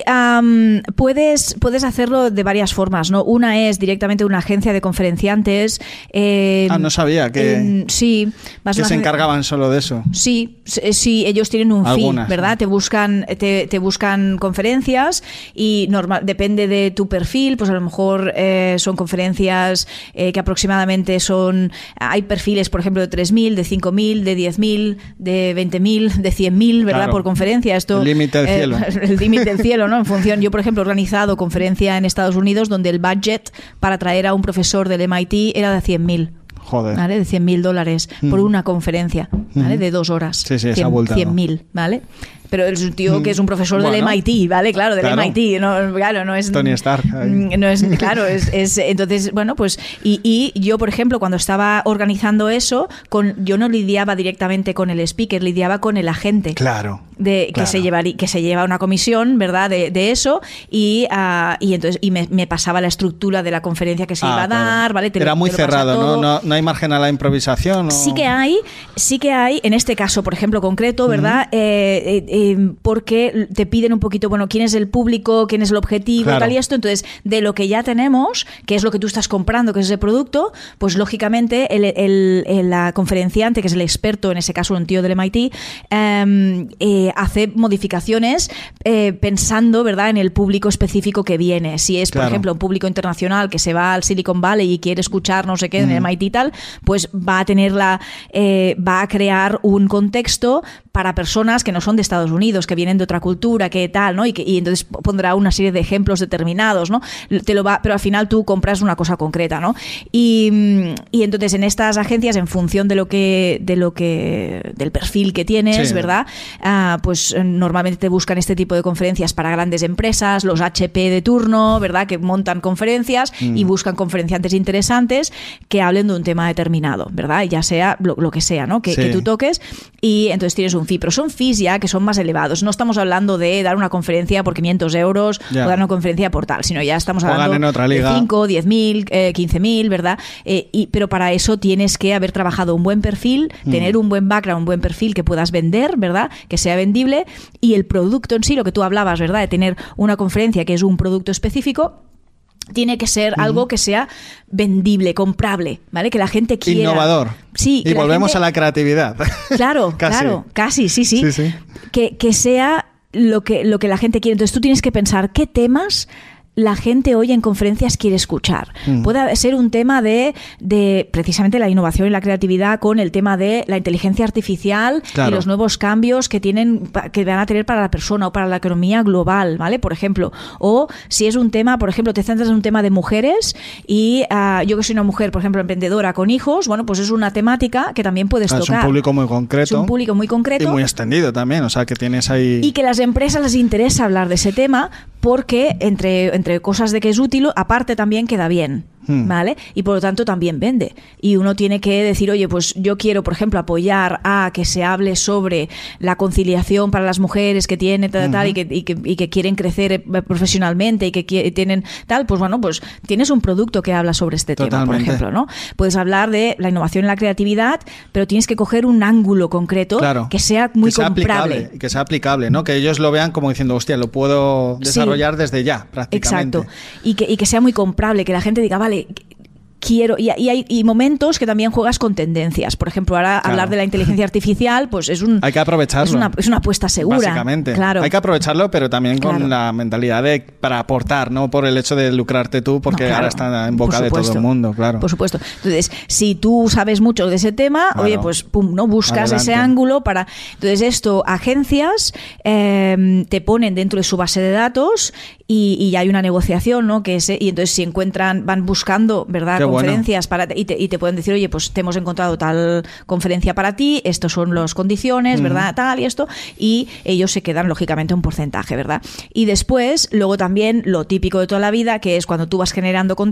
puedes hacerlo de varias formas, ¿no? Una es directamente una agencia de conferenciantes. No sabía que, sí, que se encargaban solo de eso. Sí, ellos tienen un fee, ¿verdad? Te buscan conferencias y depende de tu perfil, pues a lo mejor son conferencias que aproximadamente hay perfiles, por ejemplo, de 3.000, de 5.000, de 10.000, de 20.000, de 100.000, ¿verdad? Por conferencia. Esto, el límite del cielo. El límite del cielo, ¿no? En función, yo, por ejemplo, he organizado conferencia en Estados Unidos donde el budget para traer a un profesor del MIT era de 100.000. Joder. ¿Vale? De $100.000 por una conferencia, ¿vale? De 2 horas. Sí, esa vuelta. 100.000, ¿vale? Pero es un tío que es un profesor del MIT, ¿vale? Claro, del MIT. No es... Tony Stark. No es, claro, es entonces, bueno, pues... Y yo, por ejemplo, cuando estaba organizando eso, yo no lidiaba directamente con el speaker, lidiaba con el agente. Claro. Que se lleva una comisión, ¿verdad? De eso, y entonces me pasaba la estructura de la conferencia que se iba a dar, ¿vale? Era muy cerrado, ¿no? No hay margen a la improvisación. Sí que hay, en este caso, por ejemplo, concreto, ¿verdad? Porque te piden un poquito, bueno, quién es el público, quién es el objetivo, tal y esto. Entonces, de lo que ya tenemos, que es lo que tú estás comprando, que es ese producto, pues lógicamente la conferenciante, que es el experto, en ese caso un tío del MIT, hace modificaciones pensando, ¿verdad?, en el público específico que viene. Si es, por ejemplo, un público internacional que se va al Silicon Valley y quiere escuchar no sé qué en el MIT y tal, pues va a crear un contexto para personas que no son de Estados Unidos, que vienen de otra cultura, que tal, ¿no? Y entonces pondrá una serie de ejemplos determinados, ¿no? Pero al final tú compras una cosa concreta, ¿no? Y entonces en estas agencias, en función del perfil que tienes, ¿verdad? Pues normalmente te buscan este tipo de conferencias para grandes empresas, los HP de turno, ¿verdad? Que montan conferencias y buscan conferenciantes interesantes que hablen de un tema determinado, ¿verdad? Ya sea lo que sea, ¿no? Que tú toques, y entonces tienes un fee. Pero son fees ya que son más elevados. No estamos hablando de dar una conferencia por 500 euros o dar una conferencia por tal, sino ya estamos hablando de 5, 10.000, 15.000, ¿verdad? Pero para eso tienes que haber trabajado un buen perfil, tener un buen background, un buen perfil que puedas vender, ¿verdad? Que sea vendible, y el producto en sí, lo que tú hablabas, ¿verdad? De tener una conferencia que es un producto específico, tiene que ser algo que sea vendible, comprable, ¿vale? Que la gente quiera. Innovador. Sí. Y volvemos a la creatividad. Claro, casi, sí. Que sea lo que la gente quiere. Entonces tú tienes que pensar qué temas la gente hoy en conferencias quiere escuchar. Puede ser un tema de precisamente la innovación y la creatividad con el tema de la inteligencia artificial y los nuevos cambios que van a tener para la persona o para la economía global, ¿vale? Por ejemplo. O si es un tema, por ejemplo, te centras en un tema de mujeres y yo que soy una mujer, por ejemplo, emprendedora con hijos, bueno, pues es una temática que también puedes tocar. Es un público muy concreto. Es un público muy concreto. Y muy extendido también, o sea, que tienes ahí... Y que a las empresas les interesa hablar de ese tema porque entre cosas de que es útil, aparte también queda bien, ¿vale? Y por lo tanto también vende. Y uno tiene que decir, oye, pues yo quiero, por ejemplo, apoyar a que se hable sobre la conciliación para las mujeres que tienen tal, y que quieren crecer profesionalmente y que tienen tal, pues bueno, pues tienes un producto que habla sobre este tema, por ejemplo, ¿no? Puedes hablar de la innovación y la creatividad, pero tienes que coger un ángulo concreto que sea muy comprable. Que sea aplicable, ¿no? Que ellos lo vean como diciendo, hostia, lo puedo desarrollar desde ya, prácticamente. Exacto. Y que sea muy comprable, que la gente diga, vale, quiero... Y hay momentos que también juegas con tendencias. Por ejemplo, ahora hablar de la inteligencia artificial, pues hay que aprovecharlo. Es una apuesta segura. Básicamente. Claro. Hay que aprovecharlo, pero también con la mentalidad para aportar, no por el hecho de lucrarte tú, porque ahora está en boca de todo el mundo, claro. Por supuesto. Entonces, si tú sabes mucho de ese tema, oye, pues pum, ¿no? Buscas ese ángulo para... Entonces, agencias te ponen dentro de su base de datos y hay una negociación, ¿no? Y entonces si van buscando, ¿verdad? Conferencias y te pueden decir, oye, pues te hemos encontrado tal conferencia para ti, estos son las condiciones, ¿verdad? Tal y esto, y ellos se quedan lógicamente un porcentaje, ¿verdad? Y después, luego también lo típico de toda la vida, que es cuando tú vas generando